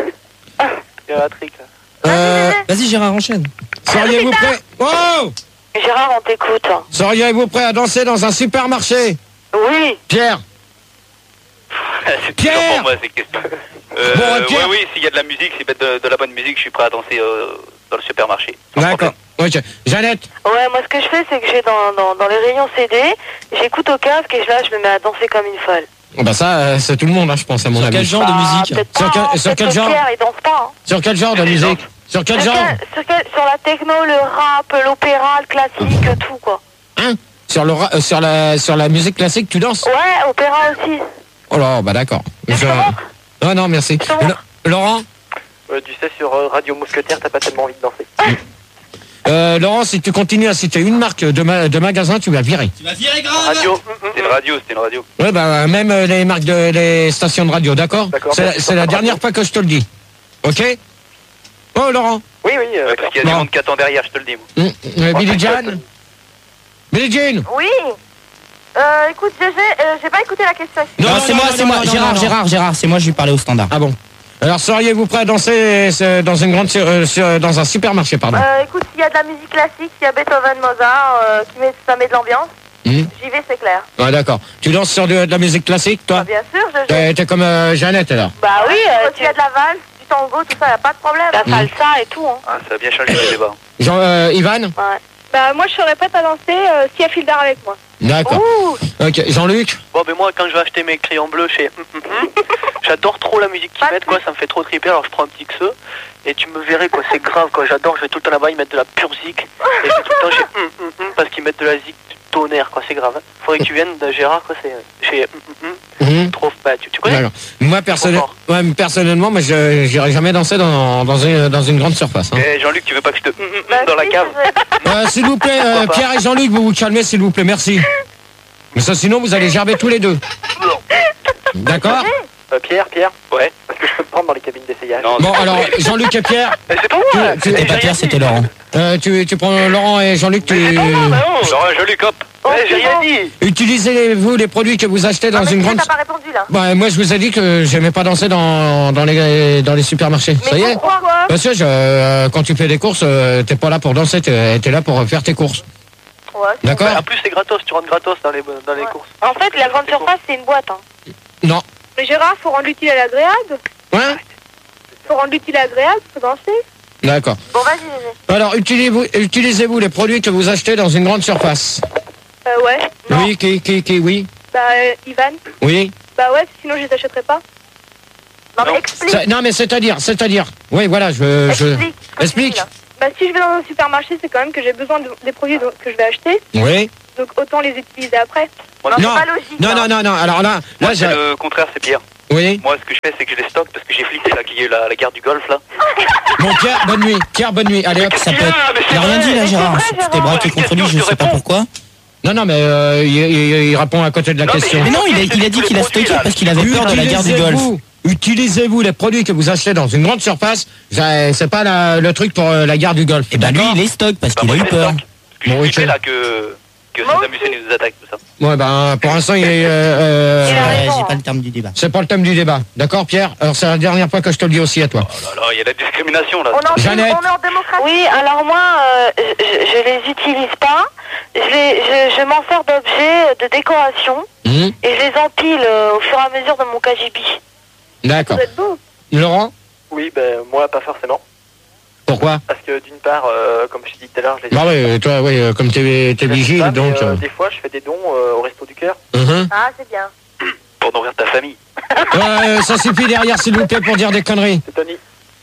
Il y a un trick là. Euh, Vas-y, Gérard, enchaîne. seriez-vous prêt... Oh Gérard, on t'écoute. Seriez-vous prêt à danser dans un supermarché? Oui. Pierre. C'est Pierre toujours pour moi ces questions. Euh, Bon, euh, Pierre. Oui, oui, s'il y a de la musique, s'il y a de, de la bonne musique, je suis prêt à danser euh, dans le supermarché. Sans D'accord. problème. Ok. Jeannette. Ouais, moi, ce que je fais, c'est que j'ai dans, dans, dans les rayons C D, j'écoute au casque et là, je me mets à danser comme une folle. Oh, bah ça, euh, c'est tout le monde, hein, je pense, à mon Sur avis. quel genre de Ah, musique? peut-être Sur pas, quel- hein, sur peut-être quel que genre Pierre, il danse pas. Hein. Sur quel genre de musique? Sur quel Sur, genre? quel- sur, quel- sur la techno, le rap, l'opéra, le classique, tout, quoi. Hein? Sur, le, ra- euh, sur, la, sur la musique classique, tu danses? Ouais, opéra aussi. Oh là, bah d'accord. Je te montre. Ah non, merci. te montre. Le- Laurent Euh, tu sais, sur euh, Radio Mousquetaire, t'as pas tellement envie de danser. euh, Laurent, si tu continues à citer une marque de, ma- de magasin, tu vas virer. Tu vas virer grave. Radio. C'était une radio, c'était une radio. Ouais, bah même euh, les marques de les stations de radio, d'accord? D'accord, C'est la- merci c'est pour la ta dernière radio. fois que je te le dis. Ok? Oh, Laurent. Oui, oui, euh, Ouais, parce qu'il y a Non. du monde qui attend derrière, je te le dis. moi. Hum, euh, Billie Jean. Billie Jean. Oui. Euh, écoute, G G, euh, j'ai pas écouté la question. Non, Non, non, c'est non, moi, non, c'est non, moi. non, Gérard, non, non. Gérard, Gérard, c'est moi, je lui parlais au standard. Ah bon. Alors, seriez-vous prêt à danser euh, dans une grande sur- euh, sur- dans un supermarché, pardon? Euh, écoute, s'il y a de la musique classique, s'il y a Beethoven, Mozart, euh, qui met, ça met de l'ambiance, Hum. j'y vais, c'est clair. Ah, d'accord. Tu danses sur de, de la musique classique, Bah, toi? bien sûr, je T'es t'es comme euh, Jeannette, alors. Bah oui, euh, s'il y a de la valse, du tango, tout ça, y a pas de problème. La salsa et tout, hein. Ah, ça a bien changé le débat. Jean, euh, Ivan? Ouais. Bah moi, je serais prête à danser euh, s'il y a Fildar avec moi. D'accord. Ouh. Ok. Jean-Luc? Bon, ben moi, quand je vais acheter mes crayons bleus chez hum, hum, hum, j'adore trop la musique qu'ils Pas de mettent, quoi, ça me fait trop triper, alors je prends un petit X E, et tu me verrais, quoi, c'est grave, quoi, j'adore, je vais tout le temps là-bas, ils mettent de la pure zik, et je vais tout le temps chez hum, hum, hum, parce qu'ils mettent de la zik du tonnerre, quoi, c'est grave. Hein. Faudrait que tu viennes de Gérard, quoi, c'est chez hum, hum, hum, Hum. trop, bah, tu, tu connais? D'accord. Moi, personnel- fort. ouais, personnellement, moi, je j'irai jamais danser dans, dans, une, dans une grande surface. Hein. Eh, Jean-Luc, tu veux pas que je te hum, hum, hum Bah, dans la si, cave? je vais- Euh, s'il vous plaît, euh, Pierre et Jean-Luc, vous vous calmez, s'il vous plaît, merci. Mais ça, sinon, vous allez gerber tous les deux. D'accord? euh, Pierre, Pierre, Ouais. est-ce que je peux me prendre dans les cabines d'essayage? Non, Bon, alors, Jean-Luc et Pierre, Eh, c'est pas moi! tu- eh, C'était j'ai pas rien Pierre, dit. c'était Laurent. euh, tu, tu prends Laurent et Jean-Luc, Mais c'est tu... pas moi, bah non! Laurent, Jean-Luc, hop! Oh, Eh, j'ai c'est rien bon. dit! Utilisez-vous les produits que vous achetez dans Ah, mais une tu sais, grande... t'as pas répondu, là. Bah, moi, je vous ai dit que j'aimais pas danser dans, dans, les, dans les supermarchés. Ça y Mais est? pourquoi? Parce que je, euh, quand tu fais des courses, euh, t'es pas là pour danser, t'es t'es là pour faire tes courses. Ouais, c'est D'accord? Bah, en plus, c'est gratos, tu rentres gratos dans les, dans les Ouais. courses. En fait, la grande surface, c'est une boîte. Hein. Non. Mais Gérard, faut rendre l'utile à l'agréable. Ouais? Faut rendre l'utile agréable, faut danser. D'accord. Bon, vas-y, Néné. Alors, utilisez-vous, utilisez-vous les produits que vous achetez dans une grande surface? Euh, ouais. Non. Oui, qui, qui, qui, oui. Bah, euh, Ivan. Oui. Bah ouais, sinon je les achèterais pas. Non, mais explique. Ça- non, mais c'est-à-dire, c'est-à-dire. Oui, voilà, je... je... Explique. Explique. Bah, si je vais dans un supermarché, c'est quand même que j'ai besoin de- des produits donc- que je vais acheter. Oui. Donc autant les utiliser après. Non, Non. c'est pas logique. Non, hein. non, non, non, alors là, Moi, là, c'est j'ai... le contraire, c'est pire. Oui. Moi, ce que je fais, c'est que je les stocke parce que j'ai flippé là, qu'il y a eu la, la guerre du Golfe là. Bon, Pierre, bonne nuit. Pierre, bonne nuit. Allez, hop. Ça peut être... Ah, mais c'est Il a rien vrai. dit là, Gérard. vrai, Tu t'es braqué contre lui, je sais pas pourquoi. Non, non, mais euh, il, il- il répond à côté de la Non, mais question. Mais non, il a, il a dit qu'il a stocké parce qu'il avait peur de la guerre du Golfe. Utilisez-vous- Utilisez-vous les produits que vous achetez dans une grande surface. Ça- C'est pas la- le truc pour euh, la guerre du Golfe. Et bah lui, d'accord il est stock parce Bah, qu'il a moi, eu je les peur. stocke. Parce que Bon, j'ai ok. flippé là que, que Moi Saddam Hussein nous attaque, tout ça. Ouais, ben, pour l'instant, il est, euh, euh, Il a Ouais, raison, j'ai hein. pas le terme du débat. c'est pas le thème du débat. D'accord, Pierre? Alors, c'est la dernière fois que je te le dis aussi à toi. Oh là là, il y a la discrimination là. On est, en, Jeannette. on est en démocratie. Oui, alors moi, euh, je, je les utilise pas. Je, les, je, je m'en sers d'objets de décoration Hum, et je les empile euh, au fur et à mesure de mon K G B. D'accord. Ça doit être beau. Laurent? Oui, ben moi pas forcément. Pourquoi? Parce que d'une part, euh, comme je t'ai dit tout à l'heure, je les Bah ouais, toi, oui, euh, comme t'es t'es je les vigile, pas, mais, donc... euh, euh, des fois, je fais des dons euh, au Resto du Cœur. mhm. Ah, c'est bien. Pour nourrir ta famille. Ouais, ça suffit derrière, s'il vous plaît, pour dire des conneries. C'est Tony.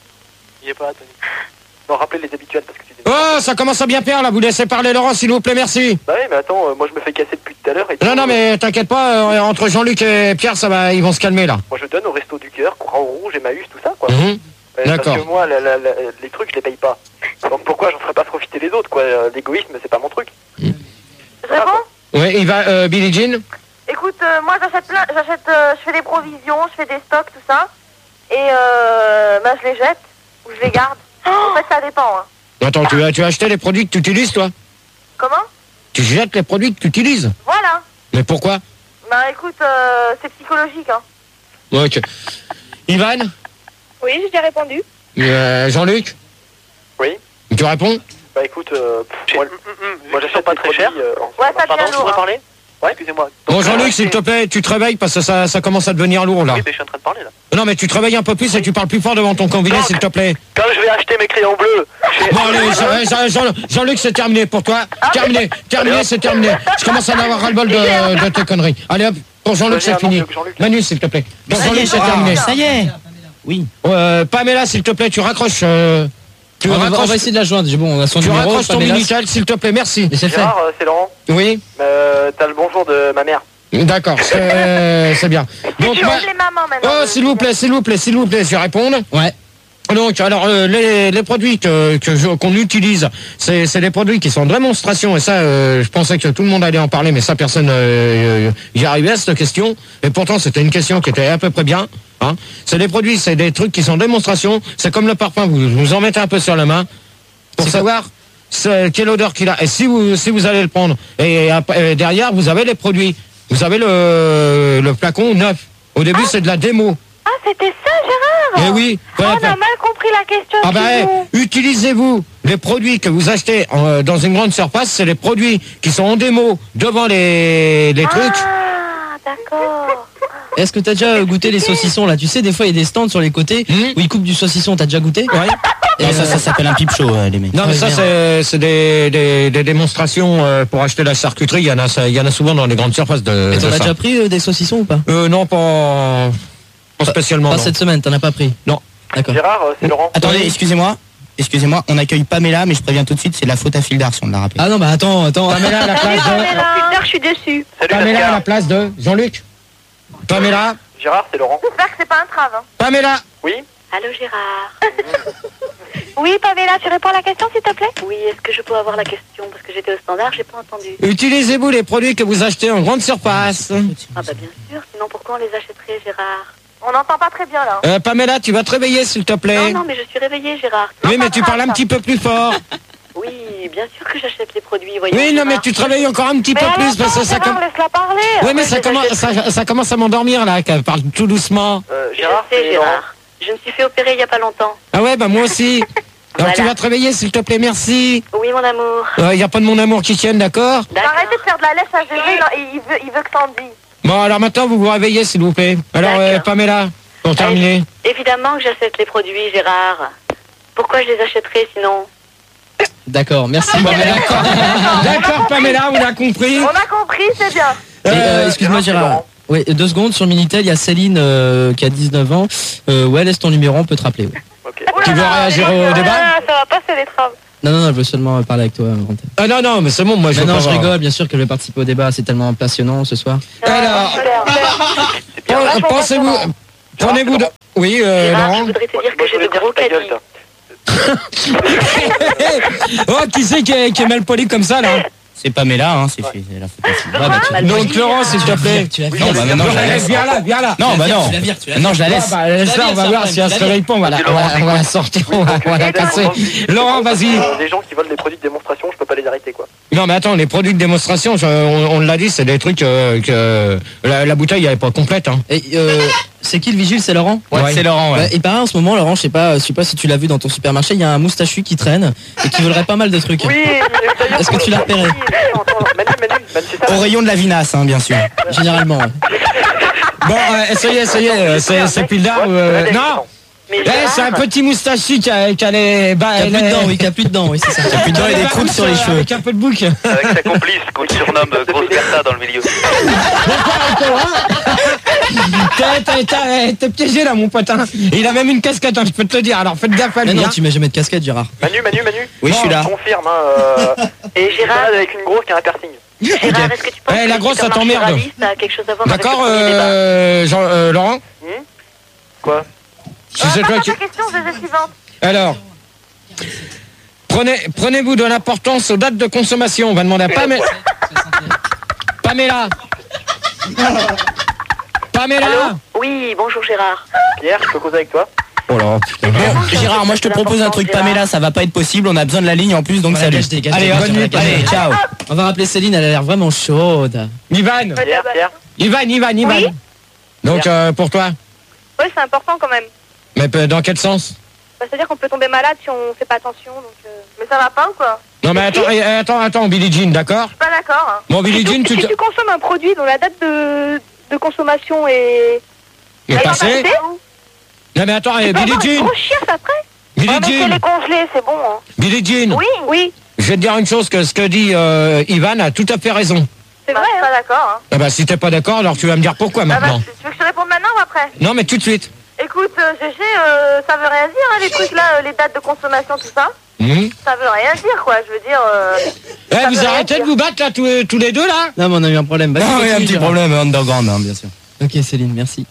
Il est pas là, Tony. Non, rappelez les habituels parce que tu dis. Oh, ça commence à bien faire, là. Vous laissez parler Laurent, s'il vous plaît, merci. Bah oui, mais attends, euh, moi je me fais casser depuis tout à l'heure. et Non, tout, non, euh, mais t'inquiète pas, euh, entre Jean-Luc et Pierre, ça va, ils vont se calmer, là. Moi je donne au Resto du Cœur, Courant Rouge, Emmaüs, tout ça quoi. Mhm. Euh, D'accord. Parce que moi, la- la- la- les trucs, je les paye pas. Donc pourquoi j'en ferais pas profiter les autres, quoi. Euh, L'égoïsme, c'est pas mon truc. Je réponds. Ouais, il va, euh, Billie Jean. Écoute, euh, moi j'achète plein, j'achète, euh, je fais des provisions, je fais des stocks, tout ça. Et euh, bah, je les jette ou je les garde. En fait, ça dépend. Hein. Attends, tu as, tu as acheté les produits que tu utilises, toi? Comment? Tu jettes les produits que tu utilises? Voilà. Mais pourquoi? Bah écoute, euh, c'est psychologique. Hein. Ouais, ok. Ivan? Oui, j'ai déjà répondu. Euh, Jean-Luc? Oui. Tu réponds? Bah écoute, euh, pff, moi, moi Ils sont j'achète pas des très produits, chers. euh, en- Ouais, ça Pardon, devient je lourd. pourrais Hein. parler Ouais, excusez-moi. Bon, Donc, Jean-Luc, euh, s'il te plaît, tu te réveilles parce que ça, ça commence à devenir lourd, là. Oui, mais je suis en train de parler là. Non, mais tu te réveilles un peu plus et tu parles plus fort devant ton combiné, Donc, s'il te plaît. Quand je vais acheter mes crayons bleus, j'ai- Bon, allez, Jean- Jean- Jean- Jean-Luc, c'est terminé pour toi. Terminé, terminé, c'est terminé. Je commence à en avoir ras-le-bol de, de tes conneries. Allez, hop, pour Jean-Luc, Vas-y, un c'est nom fini. mieux que Jean-Luc. Manu, s'il te plaît. Pour Ça y est, Jean-Luc, c'est Gérard, terminé. ça y est. Oui. Euh, Pamela, s'il te plaît, tu raccroches. euh, tu On va, on va raccroches, essayer de la joindre. J'ai bon, on a son tu numéro. raccroches ton Pamela. Minitel, s'il te plaît, merci. Mais c'est fait. Gérard, euh, c'est Laurent. Oui, Euh, T'as le bonjour de ma mère. d'accord, c'est c'est bien. Donc, Tu moi- aimes les mamans maintenant. oh, s'il vous plaît, s'il vous plaît, s'il vous plaît, je réponds. Ouais. Donc, alors, euh, les, les produits que que je- qu'on utilise, c'est c'est des produits qui sont en démonstration. Et ça, euh, je pensais que tout le monde allait en parler, mais ça, personne euh, y arrivait à cette question. Et pourtant, c'était une question qui était à peu près bien. Hein. C'est des produits, c'est des trucs qui sont en démonstration. C'est comme le parfum, vous vous en mettez un peu sur la main pour C'est savoir c'est- quelle odeur qu'il a. Et si vous si vous allez le prendre, et, après- et derrière, vous avez les produits. Vous avez le le flacon neuf. Au début, c'est de la démo. Ah, c'était ça, Gérard. Eh oui. Ah, voilà. on a mal compris la question. Ah bah, excuse-nous. eh, utilisez-vous les produits que vous achetez en- dans une grande surface, c'est les produits qui sont en démo devant les, les trucs. Ah, d'accord. Est-ce que t'as déjà goûté les saucissons là? Tu sais, des fois il y a des stands sur les côtés Hmm. où ils coupent du saucisson. T'as déjà goûté? Ouais. Et Non, ça, euh, ça s'appelle un pipe show, euh, les mecs. Non mais Ouais, ça bien. c'est c'est des, des, des démonstrations euh, pour acheter la charcuterie. Il y en a ça- il y en a souvent dans les grandes surfaces de. Et t'en de as ça. déjà pris euh, des saucissons ou pas? Euh, non pas pas spécialement. Pas non. cette semaine, t'en as pas pris? Non. D'accord. Gérard, euh, c'est Laurent. Attendez, Oui. excusez-moi. Excusez-moi, on accueille Pamela, mais je préviens tout de suite, c'est la faute à Phil Darson de la rappeler. Ah non, bah attends, attends. Pamela à la place de. Putain, je suis déçue. Salut Pamela à la Pascal. place de Jean-Luc. Pamela. Gérard, c'est Laurent. J'espère que c'est pas un trave. Hein. Pamela. Oui. Allô, Gérard. Oui, Pamela, tu réponds à la question, s'il te plaît? Oui, est-ce que je peux avoir la question? Parce que j'étais au standard, j'ai pas entendu. Utilisez-vous les produits que vous achetez en grande surface. Ah bah bien sûr, sinon pourquoi on les achèterait, Gérard? On n'entend pas très bien là. Euh, Pamela, tu vas te réveiller s'il te plaît. Non, non, mais je suis réveillée, Gérard. Oui, mais pas tu grave, parles un ça. petit peu plus fort. Oui, bien sûr que j'achète les produits, voyons. Oui, non, mais Gérard. tu te réveilles encore un petit Mais peu à plus l'instant, parce que ça Gérard, commence. laisse-la parler. Oui, mais Après, ça je commence, l'achèterai. ça, ça commence à m'endormir là, qu'elle parle tout doucement. Euh, Je Gérard, sais, c'est Laurent. Gérard. Je me suis fait opérer il y a pas longtemps. Ah ouais, bah moi aussi. Alors Voilà. tu vas te réveiller s'il te plaît, merci. Oui, mon amour. Il n'y a pas de mon amour qui tienne, d'accord? D'accord. Arrêtez de faire de la laisse à Gégé, là, et il veut, il veut que Sandy. Bon, alors maintenant vous vous réveillez s'il vous plaît. Alors euh, D'accord. Pamela, pour terminer. Évidemment que j'achète les produits, Gérard. Pourquoi je les achèterais sinon? D'accord, merci. Bon, mais d'accord. D'accord, Pamela, on a compris. On a compris, c'est bien. Et, euh, excuse-moi Gérard. Oui, deux secondes sur Minitel, il y a Céline euh, qui a dix-neuf ans. Euh, ouais, laisse ton numéro, on peut te rappeler. Ouais. Ok. Tu veux réagir au débat? Ça va passer les traves. Non, non, non, je veux seulement parler avec toi. Valentin. Ah non, non, mais c'est bon, moi je Mais veux non, pas je voir. rigole, bien sûr que je vais participer au débat, c'est tellement passionnant ce soir. Alors, C'est bien. pen- pensez-vous, prenez-vous de... Oui, euh, Gérard, je Laurent. voudrais te Moi, dire moi, que je j'ai de voulais dire gros ta gueule, caddies. toi. Oh, qui c'est qui est, qui est mal poli comme ça, là? C'est Pamela, hein, c'est fait. Elle a fait passer. Ouais, bah, tu... Donc, Laurent, s'il te plaît. Tu la Non, bah maintenant, je la laisse. Viens là, viens là. Non, bah non. Tu la vires, tu la Non, je la laisse. Ah, bah, laisse là, on va voir si elle se réveille pas, on va la, on va, on va la sortir, on va, on va la casser. Laurent, vas-y. Euh, Les gens qui volent des produits de démonstration, je peux pas les arrêter, quoi. Non, mais attends, les produits de démonstration, je- on, on l'a dit, c'est des trucs euh, que la, la bouteille, elle est pas complète, hein. Et, euh, c'est qui le vigile? C'est Laurent? Ouais, Ouais. c'est Laurent, ouais. Ouais, et pareil, en ce moment, Laurent, je sais pas, je sais pas si tu l'as vu dans ton supermarché, il y a un moustachu qui traîne et qui voudrait pas mal de trucs. Oui, d'ailleurs, Est-ce que tu l'as repéré? Attends, attends, Manu, Manu, Manu, c'est ça. Au rayon de la vinasse, hein, bien sûr. Généralement, ouais. Bon, euh, essayez, essayez, euh, c'est c'est Pildar ou... euh, non. Mais Eh, c'est un petit moustachu qui a, qui a les... Bah, Qui a plus les- de dents, oui, qui a plus de dents, oui, c'est ça. Qui a plus de dents et des croûtes sur les cheveux. Avec un peu de bouc. Avec sa complice qu'on surnomme Grosse Bertha dans le milieu. T'es- t'es- t'es- T'es piégé là, mon pote, hein. Et il a même une casquette, hein, je peux te le dire, alors faites gaffe à Mais lui, non, hein. tu mets jamais de casquette, Gérard. Manu, Manu, Manu. Oui, je suis là. Je confirme, hein. euh, Et je Gérard, balade avec une grosse qui a un piercing. Gérard, est-ce que tu penses Eh, que la le grosse, ça supermarché t'emmerde. Rallye, ça a quelque chose à voir avec le D'accord, premier débat? euh, Jean- euh, Laurent? Quoi? Si c'est toi qui... Ta question, je vais suivante. Alors, prenez, prenez-vous de l'importance aux dates de consommation. On va demander à Pamela. Pamela. Pamela. Oui, bonjour Gérard. Pierre, je peux causer avec toi? Oh là, putain. Bon, Gérard, moi je te propose un truc, Pamela, ça va pas être possible, on a besoin de la ligne en plus, donc Voilà, salut. gâche des- gâche Allez, des- hop, bonne nuit, allez, ciao. On va rappeler Céline, elle a l'air vraiment chaude. Ivan. Pierre, Pierre. Ivan, Ivan, Ivan. Oui. Donc, euh, pour toi. Oui, c'est important quand même. Mais euh, dans quel sens? Bah, c'est-à-dire qu'on peut tomber malade si on fait pas attention. Donc, euh... Mais ça va pas ou quoi? Non, mais attends, eh, attends, attends, Billie Jean, d'accord? Pas d'accord. Hein. Bon, Billie Jean, tu Si te... tu consommes un produit dont la date de, de consommation est... est passé? passée, Non, mais attends, eh, tu peux Billie avoir une Jean. grosse chiasse après. Billie Ouais, mais si elle Jean. est congelée, c'est bon. Hein. Billie Jean. Oui, oui, Je vais te dire une chose, que ce que dit euh, Ivan a tout à fait raison. c'est vrai. Pas d'accord. Hein. Ah bah, si t'es pas d'accord, alors tu vas me dire pourquoi maintenant. tu veux que je te réponde maintenant ou après? Non, mais tout de suite. Écoute, euh, Gégé, euh, ça veut rien dire, hein, les trucs là, euh, les dates de consommation, tout ça. Hum. Ça veut rien dire, quoi. Je veux dire... Euh... Eh, Ça vous veut rien arrêtez de dire. vous battre là tous, tous les deux là? Non, mais on a eu un problème. Vas-y, Non, il y a un continue, petit Gérard. problème, underground, hein, bien sûr. Ok, Céline, merci.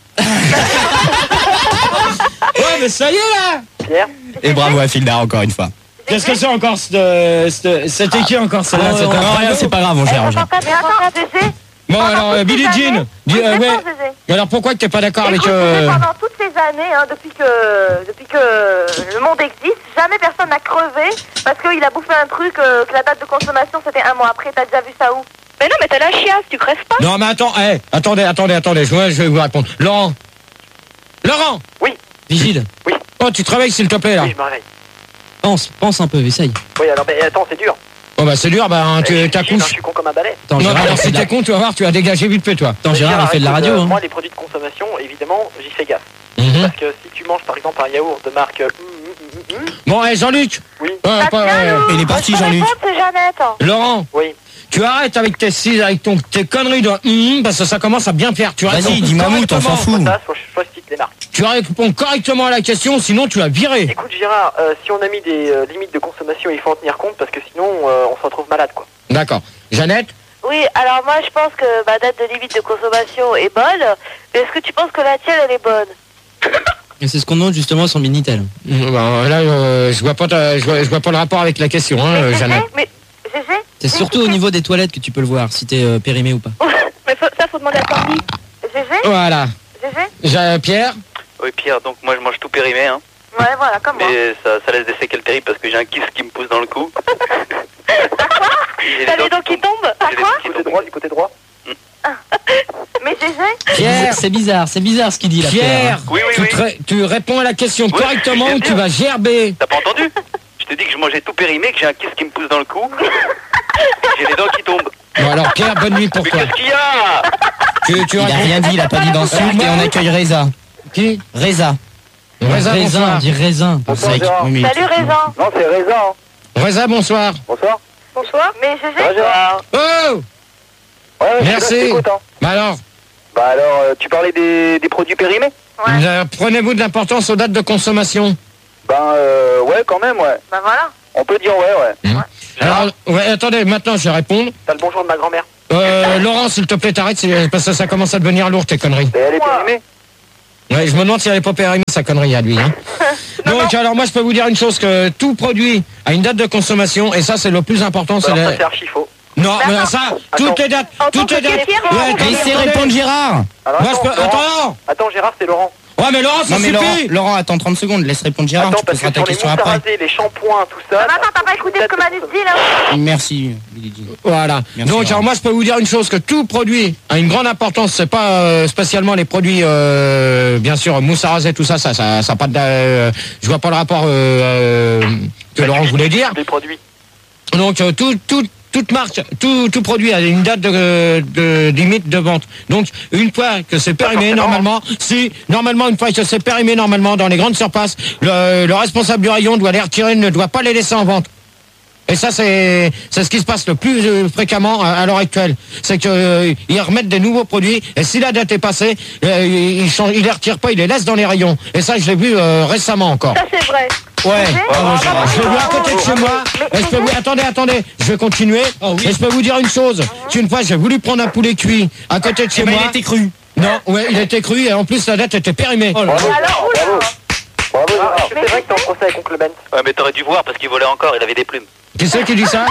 Ouais, mais ça y est là. Pierre. Et bravo à Fildar encore une fois. Qu'est-ce que c'est encore cette, cette, c'était qui encore celle-là? Ah, C'était ouais, un Non, rien, cadeau c'est pas grave, on gère, on gère. Mais attends, Gégé. Bon alors euh, Billie Jean, dis, euh, ouais. Mais alors pourquoi que t'es pas d'accord avec Écoute, euh... pendant toutes ces années, hein, depuis que depuis que le monde existe, jamais personne n'a crevé parce qu'il a bouffé un truc euh, que la date de consommation c'était un mois après. T'as déjà vu ça où? Mais non, mais t'as la chiasse, tu crèves pas. Non mais attends, eh, attendez, attendez, attendez, je, je vais vous répondre. Laurent, Laurent. Oui. Vigile. Oh, tu te réveilles s'il te plaît là. Oui, je me réveille. Pense, pense un peu, essaye. Oui, alors, mais attends, c'est dur. Bon bah c'est dur, bah hein, Eh, tu je- je- t'accouches. Je suis con comme un balai. Attends, Non, Gérard, mais alors il fait si de la- t'es con, tu vas voir, tu vas dégager vite fait toi. Attends, Gérard, il fait de la écoute, radio. euh, Hein. Moi, les produits de consommation, évidemment, j'y fais gaffe. Mhm. Parce que si tu manges par exemple un yaourt de marque... euh, hum, hum, hum, hum, Bon, eh, Jean-Luc. Oui. Euh, pas, euh, Il est parti, Je peux Jean-Luc. répondre, c'est Jeannette. Laurent, Oui. tu arrêtes avec tes six, avec ton, tes conneries de hum, parce que ça commence à bien faire. Tu Vas-y, réponds dis mammouth, on s'en correctement. fout. Ça, soit, soit je cite les marques. Tu réponds correctement à la question, sinon tu vas virer. Écoute Gérard, euh, si on a mis des euh, limites de consommation, il faut en tenir compte parce que sinon euh, on se retrouve malade quoi. D'accord. Jeannette. Oui, alors moi je pense que ma date de limite de consommation est bonne, mais est-ce que tu penses que la tienne elle est bonne? Et c'est ce qu'on note justement sur Minitel. Mmh, bah, là, euh, je vois pas, ta- je vois, je vois pas le rapport avec la question, hein, euh, Mais Jeannette. mais Gégé? C'est surtout au niveau des toilettes que tu peux le voir, si t'es euh, périmé ou pas. Mais faut- ça, faut demander à Tanguy. Gégé? Voilà. Gégé? J'ai- Pierre. Oui, Pierre, donc moi je mange tout périmé, hein. Ouais, voilà, comme moi. Mais ça, ça laisse des séquelles terribles parce que j'ai un kiss qui me pousse dans le cou. J'ai T'as les les dents qui tombent? T'as j'ai les quoi? dents qui Du côté tombent. droit, du côté droit. Mais Gégé? Pierre. C'est bizarre, c'est bizarre ce qu'il dit là. Pierre. Oui, oui, tu, oui. te ré- tu réponds à la question Oui, correctement je ou viens de tu dire. vas gerber. T'as pas entendu? Je te dis que je mangeais tout périmé, que j'ai un kiss qui me pousse dans le cou. J'ai les dents qui tombent. Bon alors Pierre, bonne nuit pour Mais toi. qu'est-ce qu'il y a? Tu, tu Il a réponds. rien dit, il a pas dit d'insulte et on accueille Reza. Qui? Reza. Reza, Raisin, bonsoir. on dit raisin. Bonsoir, Sec. Gérard. Oui, mais- Salut Raisin. Non, c'est Raisin. Hein. Reza, bonsoir. Bonsoir. Bonsoir. Mais G G. Ça va, Gérard? Oh Ouais, ouais, Merci. je suis là, je t'écoute, hein. Bah alors, Bah alors, euh, tu parlais des, des produits périmés? Ouais. euh, prenez-vous de l'importance aux dates de consommation. Ben, euh, ouais, quand même, ouais. Bah voilà. On peut dire ouais, ouais. Alors, ouais, attendez, maintenant je vais répondre. T'as le bonjour de ma grand-mère. Euh, Laurent, s'il te plaît, t'arrêtes, c'est- parce que ça commence à devenir lourd, tes conneries. Et elle est périmée? Ouais, je me demande si elle est pas périmée, sa connerie à lui. Hein. Donc, alors moi, je peux vous dire une chose, que tout produit a une date de consommation, et ça, c'est le plus important. c'est Alors ça la- c'est archi faux. Non, mais D'accord. ça, Attends. toutes les dates, En tant toutes que les dates. caissière, Ouais, on attendez, Laissez attendez. répondre Gérard. Alors, Moi, je attends, peux... Laurent. Attends. Attends Gérard, c'est Laurent. Ouais, mais Laurent, ça Non mais Laurent, suffit. Laurent, attends trente secondes, laisse répondre Gérard, Attends, tu parce que poseras ta sur les question mousses à après. raser, les shampoings, tout ça... Ah, mais attends, t'as pas écouté ce que Manu dit là? Merci, Lily Jean. Voilà. Merci, Donc, Laurent. alors moi, je peux vous dire une chose, que tout produit a une grande importance. C'est pas euh, spécialement les produits, euh, bien sûr, mousse à raser, tout ça, ça, ça, ça a pas de... euh, je vois pas le rapport euh, euh, que Laurent voulait dire. Les produits. Donc, euh, tout, tout, toute marque, tout, tout produit a une date de, de limite de vente. Donc, une fois que c'est périmé, forcément. normalement, si, normalement, une fois que c'est périmé, normalement, dans les grandes surfaces, le, le responsable du rayon doit les retirer, ne doit pas les laisser en vente. Et ça, c'est c'est ce qui se passe le plus euh, fréquemment à, à l'heure actuelle. C'est qu'ils euh, ils remettent des nouveaux produits, et si la date est passée, euh, ils, changent, ils les retirent pas, ils les laissent dans les rayons. Et ça, je l'ai vu euh, récemment encore. Ça c'est vrai. Ouais, bravo Je Gérard. l'ai vu à côté de chez moi. Et je peux vous... Attendez, attendez, je vais continuer. Et je peux vous dire une chose. Qu'une fois, j'ai voulu prendre un poulet cuit à côté de chez Eh ben, moi. il était cru. Non, ouais, il était cru, et en plus, la date était périmée. Bravo, Alors, Gérard, oula. bravo. Bravo, Ah, Gérard. c'est vrai que t'es en procès avec Oncle Ben. Ouais, mais t'aurais dû voir parce qu'il volait encore, il avait des plumes. Qui c'est qui dit ça?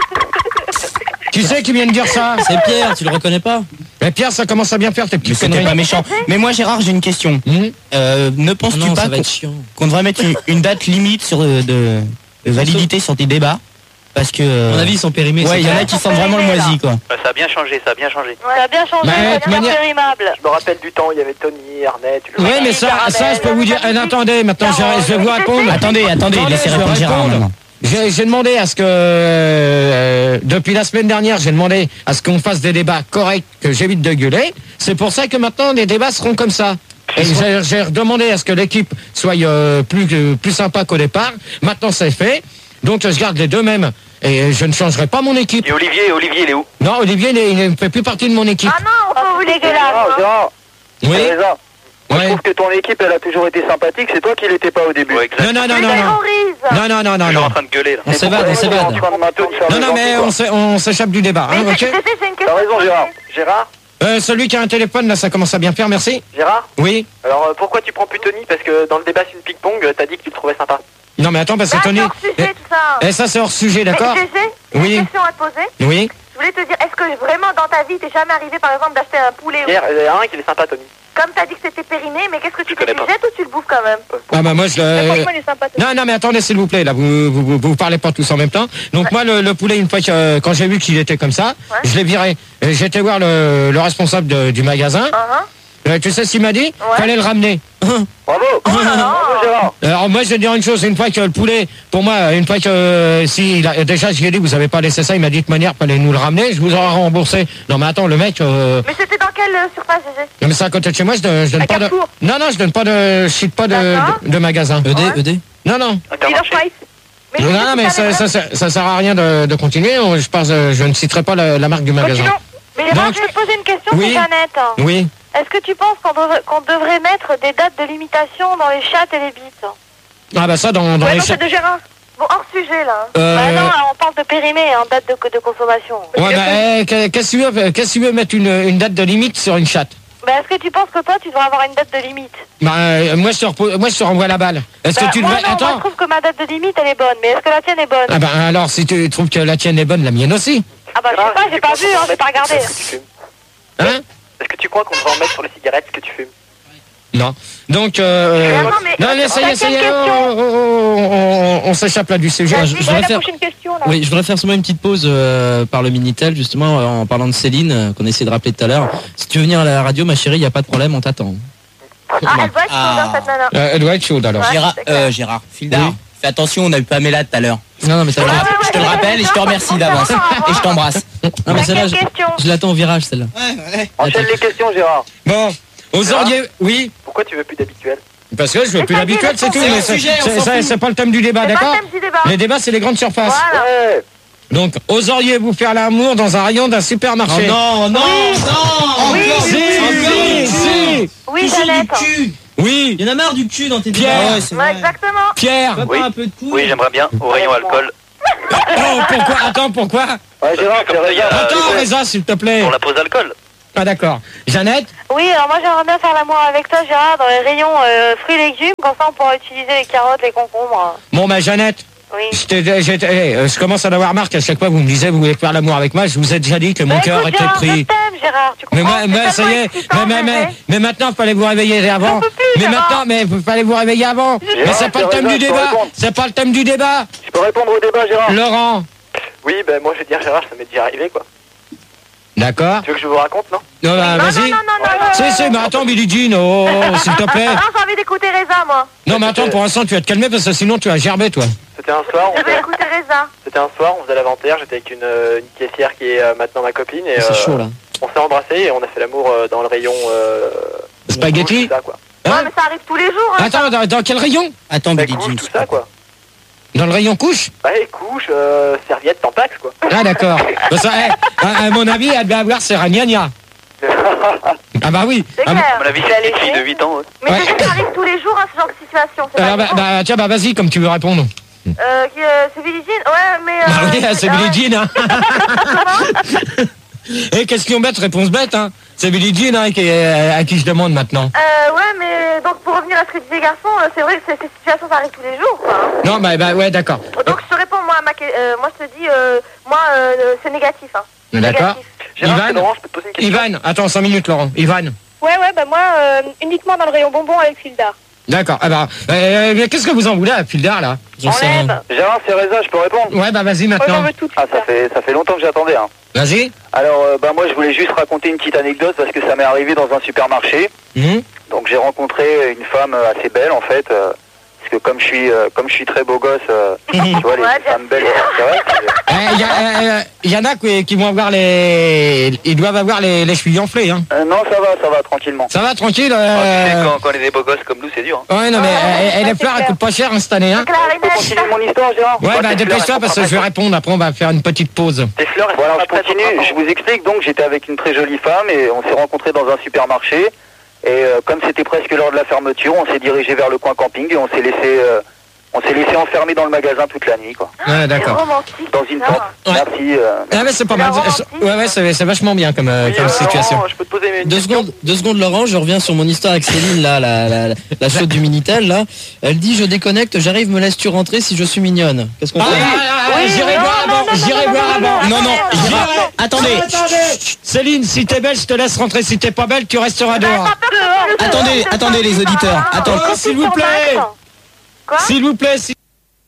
Qui c'est qui vient de dire ça? C'est Pierre, tu le reconnais pas? Mais Pierre, ça commence à bien faire tes Mais petites c'est conneries. pas méchant. Mais moi Gérard, j'ai une question. Hum Euh, ne Ah penses-tu non, pas ça va qu'on être chiant. qu'on devrait mettre une, une date limite sur euh, de, de validité sur tes débats? Parce que... À mon avis, ils sont périmés. ouais, c'est il y en clair. a qui sentent vraiment le moisi, quoi. Ouais, ça a bien changé, ça a bien changé. Ça a bien changé, Mais, ça de toute devient manière- périmable. Je me rappelle du temps, il y avait Tony, Ernest... tu le Oui, rappelles. mais ça, caramel, ça, je peux vous dire. caramel. Eh, attendez, maintenant, je, je vais vous répondre. Attendez, attendez, Attendez, laissez je vais répondre Gérard répondre. maintenant. J'ai j'ai demandé à ce que, euh, depuis la semaine dernière, j'ai demandé à ce qu'on fasse des débats corrects, que j'évite de gueuler. C'est pour ça que maintenant, les débats seront comme ça. Et j'ai j'ai redemandé à ce que l'équipe soit euh, plus, euh, plus sympa qu'au départ. Maintenant, c'est fait. Donc, je garde les deux mêmes. Et je ne changerai pas mon équipe. Et Olivier, Olivier, il est où? Non, Olivier, il est- il ne fait plus partie de mon équipe. Ah non, on peut vous Gérard, dégueulasse. Gérard, Oui. Teresa, moi, je Ouais. trouve que ton équipe, elle a toujours été sympathique. C'est toi qui l'étais pas au début. Ouais, exact. Non, non, non, Tu non, non. terrorises. Non, non, non, non, Toujours en non. train de gueuler là. On s'évade, on Pourquoi s'évade. tu es en train de maintenant de faire Non, le non, mais gentil, on quoi. s'é- on s'échappe du débat. Hein, Mais ok. j'ai j'ai une question. T'as raison, à poser. Gérard. Gérard Euh, celui qui a un téléphone, là, ça commence à bien faire, merci. Gérard Oui. Alors euh, pourquoi tu prends plus Tony? Parce que dans le débat sur une ping-pong, euh, t'as dit que tu le trouvais sympa. Non, mais attends, parce que Ah, Tony... c'est hors sujet, tout ça. Et ça, c'est hors sujet, d'accord? Mais G G, j'ai Oui. une question à te poser. Oui. Je voulais te dire, est-ce que vraiment dans ta vie, t'es jamais arrivé par exemple d'acheter un poulet ou... Hier, il y en a un qui est sympa, Tony. Comme t'as dit que c'était périmé, mais qu'est-ce que tu Je fais? Tu connais le pas. jettes ou tu le bouffes quand même? Ah bah moi, je Mais le... franchement, il est sympa. Non, non, mais attendez, s'il vous plaît, là, vous vous, vous, vous parlez pas tous en même temps. Donc moi, le, le poulet, une fois que, euh, quand j'ai vu qu'il était comme ça, Ouais. je l'ai viré. Et j'étais voir le, le responsable de- du magasin. Uh-huh. Euh, tu sais ce qu'il m'a dit? Ouais. Fallait le ramener. Bravo. Oh là là. Bravo, Gérard. Alors moi, je vais dire une chose, une fois que le poulet, pour moi, une fois que, euh, si, il a, déjà, je lui ai dit, vous avez pas laissé ça, il m'a dit de manière, fallait nous le ramener, je vous aurais remboursé. Non, mais attends, le mec, euh, Mais c'était dans quelle euh, surface, G G? non, mais c'est à côté de chez moi, je, donne- je donne À pas de... Carrefour. Non, non, je donne pas de... Je cite pas de, D'accord. de, de magasin. E D, Ouais. E D. Non, non. Dealer Intermarché. price. Mais Non, G G, non, tu mais savais ça, pas? ça, ça, ça sert à rien de, de continuer. On- Je pense, euh, je ne citerai pas la, la marque du magasin. Continuons. Mais Gérard, Donc- je vais te poser une question, Oui. c'est Jeannette. Oui. Est-ce que tu penses qu'on devrait, qu'on devrait mettre des dates de limitation dans les chattes et les bites? Ah bah ça, dans, dans Ouais, les non, cha- c'est de Gérard. Bon, hors sujet, là. Euh, Bah non, là, on parle de périmé, en date de, de consommation. Ouais, bah, eh, qu'est- qu'est-ce que tu veux, qu'est-ce que tu veux mettre une, une date de limite sur une chatte? Bah, est-ce que tu penses que toi, tu devrais avoir une date de limite? Bah, euh, moi, je te repose- moi, je te renvoie la balle. Est-ce Bah, que tu moi, devrais... non, moi, Attends. je trouve que ma date de limite, elle est bonne. Mais est-ce que la tienne est bonne? Ah bah alors, si tu trouves que la tienne est bonne, la mienne aussi. Ah bah, je sais pas, j'ai pas vu, hein, j'ai pas regardé. Est-ce que tu fumes? Hein? Est-ce que tu crois qu'on devrait en mettre sur les cigarettes que tu fumes? Non. Donc, euh... Mais attends, mais- non, mais ça y est, T'as ça y quelle est, question? on, on- on- on s'échappe là du sujet. Ah, je- je voudrais faire- une question, là. Oui, je voudrais faire seulement une petite pause euh, par le Minitel, justement, euh, en parlant de Céline, euh, qu'on essaie de rappeler tout à l'heure. Si tu veux venir à la radio, ma chérie, il n'y a pas de problème, on t'attend. Ah, elle doit être chaude, hein, Ah. cette nana. Euh, elle doit être chaude alors. Ouais. Gérard, c'est clair. euh, Gérard, Fildar, Oui. fais attention, on a eu Pamela tout à l'heure. Non, non, mais Je te t'as le Ah, rappelle- ouais, je te le ouais, rappelle et je te remercie ouais, d'avance. ouais, ouais. Et je t'embrasse. Non, mais T'as celle-là, quelle je, question? je l'attends au virage, celle-là. Enchaîne les questions, Gérard. Bon, aux Gérard ordiers, oui. Pourquoi tu veux plus d'habituel? Parce que je veux Mais plus t'as dit l'habituel, le c'est tout. sujet, mais le c'est- sujet, on c'est- s'en c'est- fout. C'est pas le thème du débat, C'est pas d'accord? le thème du débat. Les débats, c'est les grandes surfaces. Voilà. Ouais. Donc, oseriez-vous faire l'amour dans un rayon d'un Oh supermarché? non, non, Oui. non. Oui. Encore Si, du cul, encore du si, cul. si. Oui, Toujours Jeannette. du cul. Oui, Il y en a marre du cul dans tes Pierre. débats. Ouais, c'est Ouais, vrai. exactement. Pierre. Pas Oui. un peu de couilles. Oui, j'aimerais bien, au rayon alcool. Oh, pourquoi? Attends, pourquoi? Ouais, Gérard, Comme c'est ça, il y a- Reza. Attends, ouais. Reza, s'il te plaît. Pour la pause alcool. Ah, d'accord. Jeannette? Oui, alors moi j'aimerais bien faire l'amour avec toi, Gérard, dans les rayons euh, fruits et légumes, comme ça on pourra utiliser les carottes, les concombres. Bon, bah, Jeannette. Oui. Je, t'ai- j'ai- eh, euh, je commence à en avoir marre qu'à chaque fois vous me disiez vous voulez faire l'amour avec moi, je vous ai déjà dit que mon Bah, cœur écoute, était Gérard, pris. je t'aime, Gérard, tu Mais, comprends? moi, mais C'est ça y est, tellement excitant, mais, mais, mais, bébé. mais maintenant il fallait vous réveiller avant. J'en peux plus, Mais Gérard. maintenant, mais il fallait vous réveiller avant. Mais Gérard, c'est pas le c'est thème Reza, du je peux débat. répondre. C'est pas le thème du débat. Je peux répondre au débat, Gérard? Laurent. Oui, ben moi je vais dire Gérard, ça m'est déjà arrivé quoi. D'accord. Tu veux que je vous raconte, non? Non, bah, Non, vas-y. non, non, non, non, non. Si, si, mais attends, Billie Jean, oh, oh, s'il te plaît. Non, j'ai envie d'écouter Reza, moi. Non, mais attends, pour l'instant, tu vas te calmer parce que sinon tu vas gerber, toi. C'était un soir, on Je veux faisait, écouter Reza. c'était un soir, on faisait l'inventaire, j'étais avec une, euh, une caissière qui est euh, maintenant ma copine et C'est euh, chaud là. on s'est embrassés et on a fait l'amour euh, dans le rayon euh, Spaghetti. couche, tout ça quoi. Ouais, Hein mais ça arrive tous les jours. Hein, Attends, dans, dans quel rayon? Attends, Bah, Billie couche, Jean. tout ça quoi. Dans le rayon couche? Ouais, couche, euh, serviette, tampax quoi. Ah, d'accord. Bah, ça, eh, à, à mon avis, elle devait avoir ses ragnagnas. Ah, bah oui. C'est Ah, clair. À mon avis, c'est une fille de huit ans. ouais. Mais Ouais. c'est que ça arrive tous les jours, hein, ce genre de situation. C'est alors, pas bah, nouveau. bah, tiens, bah, vas-y, comme tu veux répondre. Euh, qui, euh, c'est Billie Jean. Ouais, mais... Euh, Bah oui, c'est ah ouais. Billie Jean, hein. Et question bête, réponse bête, hein. C'est Billie Jean, hein, qui est- à qui je demande maintenant. Euh, ouais, mais donc pour revenir à ce que disait Garçon, euh, c'est vrai que ces ces situations ça arrive tous les jours, quoi. hein. Non, bah, bah ouais, d'accord. Donc je te réponds, moi, à ma, que- euh, moi je te dis, euh, moi, euh, c'est négatif, hein. D'accord. Négatif. Gérard, Ivan c'est Laurent, je peux te poser une question? Ivan, attends, cinq minutes, Laurent. Ivan. Ouais, ouais, bah moi euh, uniquement dans le rayon bonbons avec fil d'art. D'accord. Ah bah, euh, mais qu'est-ce que vous en voulez à fil d'art, là? J'en sais rien. Enlève. Gérard, c'est Reza, je peux répondre? Ouais, bah, vas-y, Moi j'en maintenant. veux tout. Ah, ça fait, ça fait longtemps que j'attendais, hein. Vas-y. Alors, euh, bah, moi, je voulais juste raconter une petite anecdote parce que ça m'est arrivé dans un supermarché. Hum. Donc, j'ai rencontré une femme euh, assez belle, en fait. euh, parce que comme je suis, euh, comme je suis très beau gosse, euh, tu vois, les Ouais, bien femmes belles, c'est vrai. c'est- Il y, a, euh, y en a qui, qui vont avoir les... Ils doivent avoir les, les chevilles enflées, hein. Euh, non, ça va, ça va, tranquillement. Ça va, tranquille Ah, tu sais, euh... quand, quand on est des beaux gosses comme nous, c'est dur. hein. Ouais, non, mais Ah, euh, et les c'est fleurs, elles clair. coûtent pas cher, hein, cette année, hein. Donc, la Je peux continuer Renette. mon histoire, Gérard? Ouais, Moi, bah, tes fleurs, dépêche-toi elles parce sont que je pas vais répondre. Après, on va faire une petite pause. Tes fleurs, elles Voilà, sont je pas prêtes au continue, printemps. je vous explique. Donc, j'étais avec une très jolie femme et on s'est rencontrés dans un supermarché. Et euh, comme c'était presque l'heure de la fermeture, on s'est dirigé vers le coin camping et on s'est laissé, euh, on s'est laissé enfermer dans le magasin toute la nuit, quoi. Ouais, C'est d'accord. romantique. Dans une putain. tente. Ouais. Merci. euh, Ah, mais c'est pas C'est mal. romantique. Ouais, ouais, c'est c'est vachement bien comme, euh, Oui, comme euh, situation. Laurent, je peux te poser une Deux question? secondes, deux secondes, Laurent, je reviens sur mon histoire avec Céline, là, la, la, la, la chaude du Minitel, là. Elle dit, je déconnecte, j'arrive, me laisses-tu rentrer si je suis mignonne? Qu'est-ce qu'on Ah, fait? ah, ah, Oui, j'irai non, voir non, avant. non, J'irai non, voir non, avant. non, Non, non, non, Gérard, J'irai- attendez. Céline, si t'es belle, je te laisse rentrer. Si t'es pas belle, tu resteras dehors. Attendez, attendez, les auditeurs. Attends. Oh, s'il vous plaît. Quoi? S'il vous plaît, si...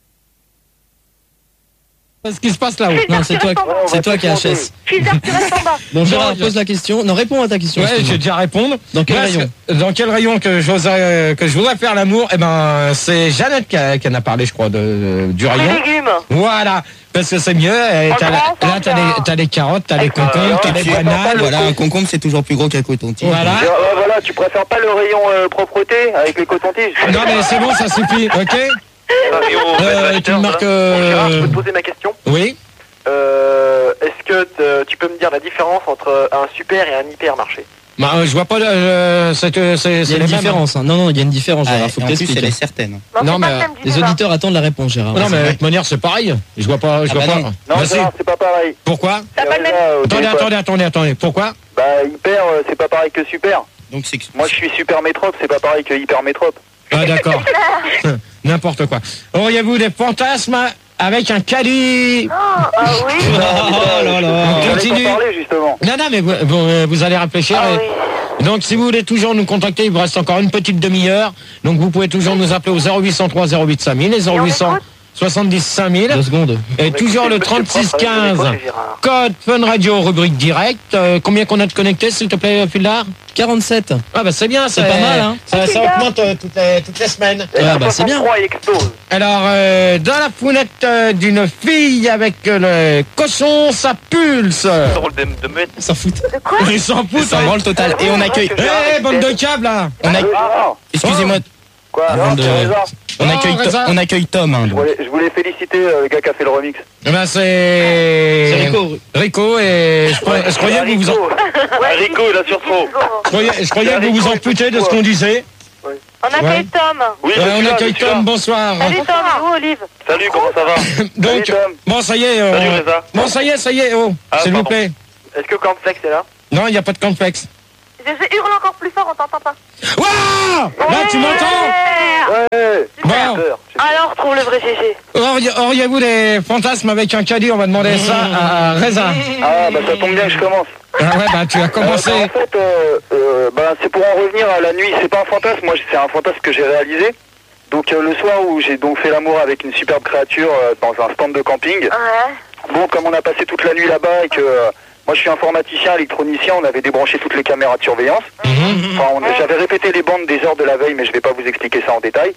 Qu'est-ce qui se passe là-haut? Non, c'est toi, c'est toi qui as H S. Fil d'art, tu restes en bas. Bon, Gérard, je- pose la question. Non, réponds à ta question. Ouais, excuse-moi. j'ai déjà répondu. Dans quel Moi, rayon c'est- Dans quel rayon que j'oserais, que je voudrais faire l'amour? Eh ben, c'est Jeannette qui, a- qui en a parlé, je crois, de, du Fruits et rayon. légumes. Voilà, parce que c'est mieux. Et En t'as la- grand, là, t'as les, t'as les carottes, t'as les concombres, t'as les tu es pas bananes. Voilà, un concombre, c'est toujours plus gros qu'un coton-tige. Voilà. Gérard, ouais, voilà, tu préfères pas le rayon euh, propreté avec les cotons-tiges? Non, mais c'est bon, ça suffit, ok? Rayon, Euh, bête tu me acheteur, marques. voilà. Gérard, je peux Euh... te poser ma question? Oui. Euh, Est-ce que te- tu peux me dire la différence entre un super et un hypermarché? Bah, euh, je vois pas. Euh, c'est c'est- Il c'est y a les une mêmes. différence. hein. Non, non, il y a une différence, Ah, Gérard. Faut et que en plus, elle est t'expliques. certaine. Non, Non, c'est mais, pas le thème du Les débat. auditeurs attendent la réponse, Gérard. Non, Vas-y. mais de toute manière, c'est pareil. Je vois pas. Je Ah vois bah pas. non. Non, Vas-y. Gérard, c'est pas pareil. Pourquoi? T'as pas le même. Reza, au Attendez, téléphone. attendez, attendez, attendez. Pourquoi? Bah, hyper, euh, c'est pas pareil que super. Donc c'est Moi, je suis super métrope, c'est pas pareil que hyper métrope. Ah, d'accord. N'importe quoi. Auriez-vous des fantasmes avec un caddie? Oh, ah oui. Oh là là. On J'allais continue. t'en parler, justement. Non, non, mais vous, vous, vous allez réfléchir. Ah et- oui. Donc, si vous voulez toujours nous contacter, il vous reste encore une petite demi-heure. Donc, vous pouvez toujours nous appeler au zéro huit cent trois zéro huit cinq mille et zéro huit cent soixante-dix cinq mille. Deux secondes. Et toujours le Monsieur le trente-six prof, avec le micro, quinze. c'est Gérard. Code Fun Radio, rubrique direct. Euh, combien qu'on a de connectés, s'il te plaît, Fildar? quarante-sept. Ah, bah, c'est bien. C'est pas mal, hein. Ça, ça augmente euh, toutes, les, toutes les semaines. Ouais, bah, c'est bien. soixante-trois, il explose. Alors, euh, dans la founette euh, d'une fille avec euh, le cochon, ça pulse. Ce rôle de, de muette. S'en fout. De quoi? Ils s'en foutent. Ça rend le total. Et on accueille. Eh, bande de câbles, là. On a... Ah, Excusez-moi. Quoi Avant de- Reza, On Oh, accueille, To- Reza. on accueille Tom. Hein, je donc. voulais, je voulais féliciter euh, le gars qui a fait le remix. Eh ben c'est... C'est Rico. Rico, et je, croyais- je croyais que vous vous en... Ouais, Rico, il assure trop. Je croyais, je croyais que vous vous en foutez de ce qu'on disait. On accueille Ouais. Tom. Oui, Ouais, je on suis là, accueille je suis là. Tom, bonsoir. Salut Tom, et vous Olive? Salut, comment ça va? Donc, Salut, Tom. bon, ça y est. euh, Salut, Reza. bon, ça y est, ça y est, oh, Ah, s'il vous pardon. plaît. Est-ce que Cornflakes est là? Non, il n'y a pas de complexe. Je, je hurle encore plus fort, on t'entend pas. Waouh! Là, tu m'entends? Ouais, Bon, j'ai peur. Alors, trouve le vrai G G. auriez- auriez-vous des fantasmes avec un caddie? On va demander ça à Reza. Ah, bah ça tombe bien que je commence. Ah ouais, bah tu as commencé. Euh, bah, en fait, euh, euh, bah, c'est pour en revenir à la nuit. C'est pas un fantasme, moi c'est un fantasme que j'ai réalisé. Donc euh, le soir où j'ai donc fait l'amour avec une superbe créature euh, dans un stand de camping. Ouais. Bon, comme on a passé toute la nuit là-bas et que euh, moi je suis informaticien, électronicien, on avait débranché toutes les caméras de surveillance. Mhm. Enfin, on- j'avais répété les bandes des heures de la veille, mais je vais pas vous expliquer ça en détail.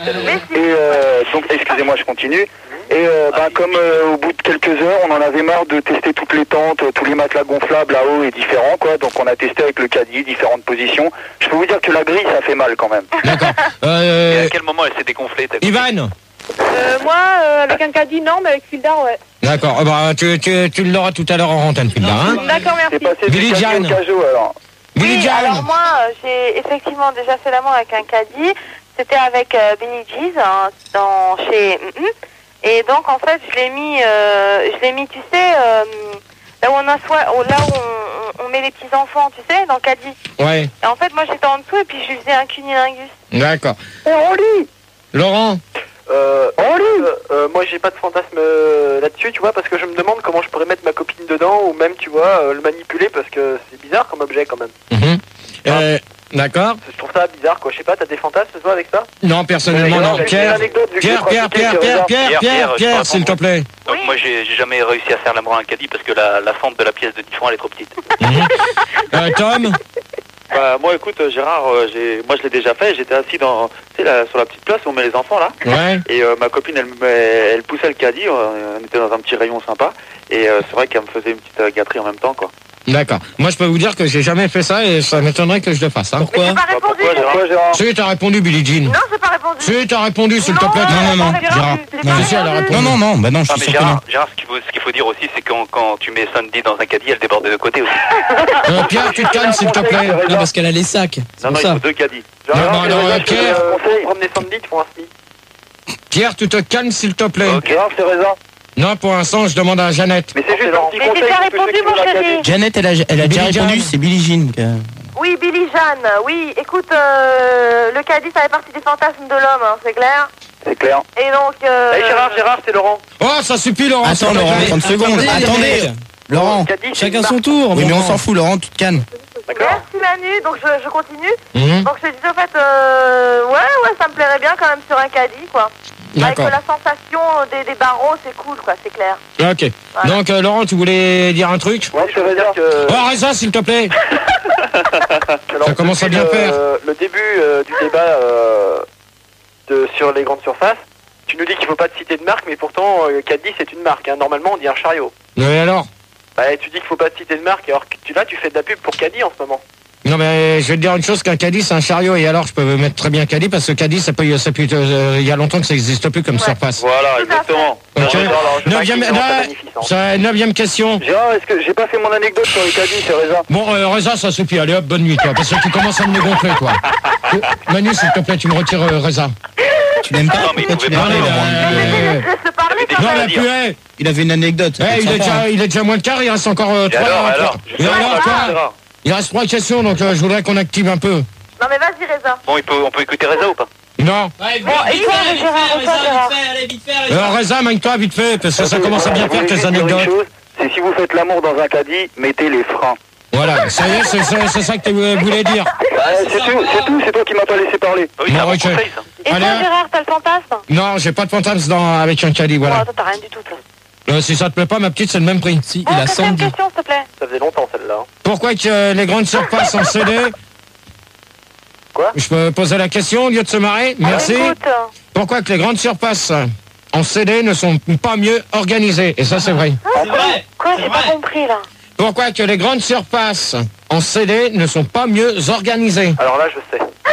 Et euh, donc, excusez-moi, je continue. Et euh, ben, comme euh, au bout de quelques heures, on en avait marre de tester toutes les tentes, tous les matelas gonflables là-haut et différents, quoi. Donc on a testé avec le caddie différentes positions. Je peux vous dire que la grille, ça fait mal quand même. D'accord. Et Euh, à quel moment elle s'est dégonflée ta copine? Ivan. Euh, moi, euh, avec un caddie, non, mais avec Fildar, ouais. D'accord. Euh, bah, tu, tu, tu l'auras tout à l'heure en antenne, Filda, hein? D'accord, C'est merci. passé du Billy caddie au Jean. cajot, alors. Billy Oui, Jean. alors moi, euh, j'ai effectivement déjà fait l'amour avec un caddie. C'était avec euh, Billy Jeez, hein, dans, chez... Mm-mm. Et donc, en fait, je l'ai mis, euh, je l'ai mis, tu sais, euh, là où on a soi- là où on, on met les petits-enfants, tu sais, dans le caddie. Ouais, Et en fait, moi, j'étais en dessous et puis je lui faisais un cunilingus. d'accord. Et on lit Laurent. Euh, euh, euh, moi j'ai pas de fantasme euh, là-dessus, tu vois, parce que je me demande comment je pourrais mettre ma copine dedans ou même, tu vois, euh, le manipuler parce que c'est bizarre comme objet quand même. Mhm. Euh, d'accord. Je trouve ça bizarre, quoi. Je sais pas, t'as des fantasmes toi avec ça? Non, personnellement, Ouais, non. j'ai une Pierre, anecdote, vu que Pierre, j'ai Pierre, pratiqué, Pierre, c'est Pierre, Reza. Pierre, Pierre, Pierre, Pierre, Pierre, je s'il te crois plaît. Donc moi j'ai j'ai jamais réussi à faire l'amour à un caddie parce que la, la fente de la pièce de dix francs elle est trop petite. Mhm. Euh, Tom. Bah, moi, écoute, euh, Gérard, euh, j'ai, moi je l'ai déjà fait. J'étais assis dans, tu sais, là, sur la petite place où on met les enfants là. Ouais. Et euh, ma copine, elle, me met- elle poussait le caddie. euh, on était dans un petit rayon sympa. Et euh, c'est vrai qu'elle me faisait une petite euh, gâterie en même temps, quoi. D'accord. Moi, je peux vous dire que j'ai jamais fait ça et ça m'étonnerait que je le fasse. Hein. Mais Pourquoi? j'ai pas Bah, répondu. pourquoi, Gérard? Pourquoi, Gérard? Si, t'as répondu, Billie Jean. Non, j'ai pas répondu. Si, t'as répondu, s'il te plaît. Non, non, non, Gérard. Non, Si, si, elle a répondu. Non, non, non, bah non, je Ah suis mais sûr que non. Gérard, Gérard, ce qu'il faut, ce qu'il faut dire aussi c'est quand, quand tu mets Sandy dans un caddie elle déborde de côté aussi. Euh, Pierre, tu te calmes, s'il te plaît. Non, parce qu'elle a les sacs. C'est Non, pour non, il ça. faut deux caddies. Non, non, Gérard, alors, c'est euh, Reza, je te Pierre. donne un conseil. Promener Sandy, tu font un smi. Pierre, tu te calmes, s'il te plaît. Ok. Gérard, c'est Reza. Non, pour l'instant, je demande à Jeannette. Mais c'est juste un petit Mais conseil. j'ai déjà pour tous ceux répondu, qui mon veulent la chéri. caddie. Janet, elle a, elle a déjà Billy répondu, Jean. c'est Billie Jean. que- Oui, Billy Jeanne, oui. Écoute, euh, le caddie, ça fait partie des fantasmes de l'homme, hein, c'est clair. C'est clair. Et donc... Euh, Eh Gérard, Gérard, c'est Laurent. Oh, ça suffit, Laurent. Attends, s'il te Laurent, plaît. trente secondes. Attendez, les Attendez. mecs. Laurent. Caddie, c'est Chacun une son marque. tour. Oui, mais on Laurent. s'en fout, Laurent, tu te calmes. D'accord. Merci Manu, donc je, je continue. Mhm. Donc je te disais en fait, euh, ouais, ouais, ça me plairait bien quand même sur un caddie, quoi. Avec D'accord. euh, la sensation des, des barreaux, c'est cool, quoi, c'est clair. Ok. Voilà. Donc, euh, Laurent, tu voulais dire un truc? Ouais, Je veux dire que Oh, Reza, s'il te plaît. alors, Ça commence à depuis bien le, faire. Le début euh, du débat euh, de, sur les grandes surfaces, tu nous dis qu'il faut pas te citer de marque, mais pourtant euh, Caddy c'est une marque. Hein. Normalement on dit un chariot. Et alors? Bah, tu dis qu'il faut pas te citer de marque, alors que tu là tu fais de la pub pour Caddy en ce moment. Non, mais je vais te dire une chose, qu'un caddie, c'est un chariot. Et alors, je peux mettre très bien caddie, parce que caddie, ça peut, ça peut, euh, il y a longtemps que ça n'existe plus comme Ouais. surface. Voilà, exactement. Ok. Alors, je Neuvième, m'inquiète, là, c'est magnificent. ça, neuvième question. Gérard, est-ce que j'ai pas fait mon anecdote sur les caddies, c'est Reza? Bon, euh, Reza, ça suffit. Allez hop, bonne nuit, toi. Parce que tu commences à me gonfler, toi. Euh, Manu, s'il te plaît, tu me retires euh, Reza. Tu n'aimes pas? Non, mais il Pourquoi tu pouvait l'aimes parler, pas, Laurent. Laurent Euh, Laisse-le parler quand non, même. mais plus, hey, Il avait une anecdote. ça peut hey, être il, est sympa, déjà, hein. il est déjà moins de quart, il reste encore euh, Et trois. alors, euh, alors Et alors, Ah, quoi Gérard. Il reste trois questions, donc euh, je voudrais qu'on active un peu. Non mais vas-y Reza. Bon, il peut, on peut écouter Reza ou pas? Non. Ouais, vite, Bon, et vite toi, fait, vite Gérard, fait, et toi, Reza, Gérard vite fait, allez, vite fait, Reza. Alors, Reza, magne-toi vite fait, parce que ça commence à bien faire tes Je voulais juste dire une anecdotes. chose, c'est si vous faites l'amour dans un caddie, mettez les freins. Voilà, ça y est, c'est c'est- c'est ça que tu euh, voulais dire. Ah, c'est tout, c'est tout, c'est toi qui m'as pas laissé parler. Ah oui, c'est Bon, un bon ok. conseil ça. Et Allez, toi hein. Gérard, t'as le fantasme? Non, j'ai pas de fantasme dans, avec un caddie, Bon, voilà. toi t'as rien du tout toi. Euh, si ça te plaît pas, ma petite, c'est le même prix. Si, Bon, il a quatrième Sandy. question s'il te plaît. Ça faisait longtemps celle-là. hein. Pourquoi que euh, les grandes surfaces en C D... Quoi Je peux poser la question au lieu de se marrer? Merci. Écoute, Pourquoi que les grandes surfaces en C D ne sont pas mieux organisées? Et ça, c'est vrai. C'est vrai. quoi, C'est j'ai pas vrai. compris là. Pourquoi que les grandes surfaces en C D ne sont pas mieux organisées? Alors là je sais.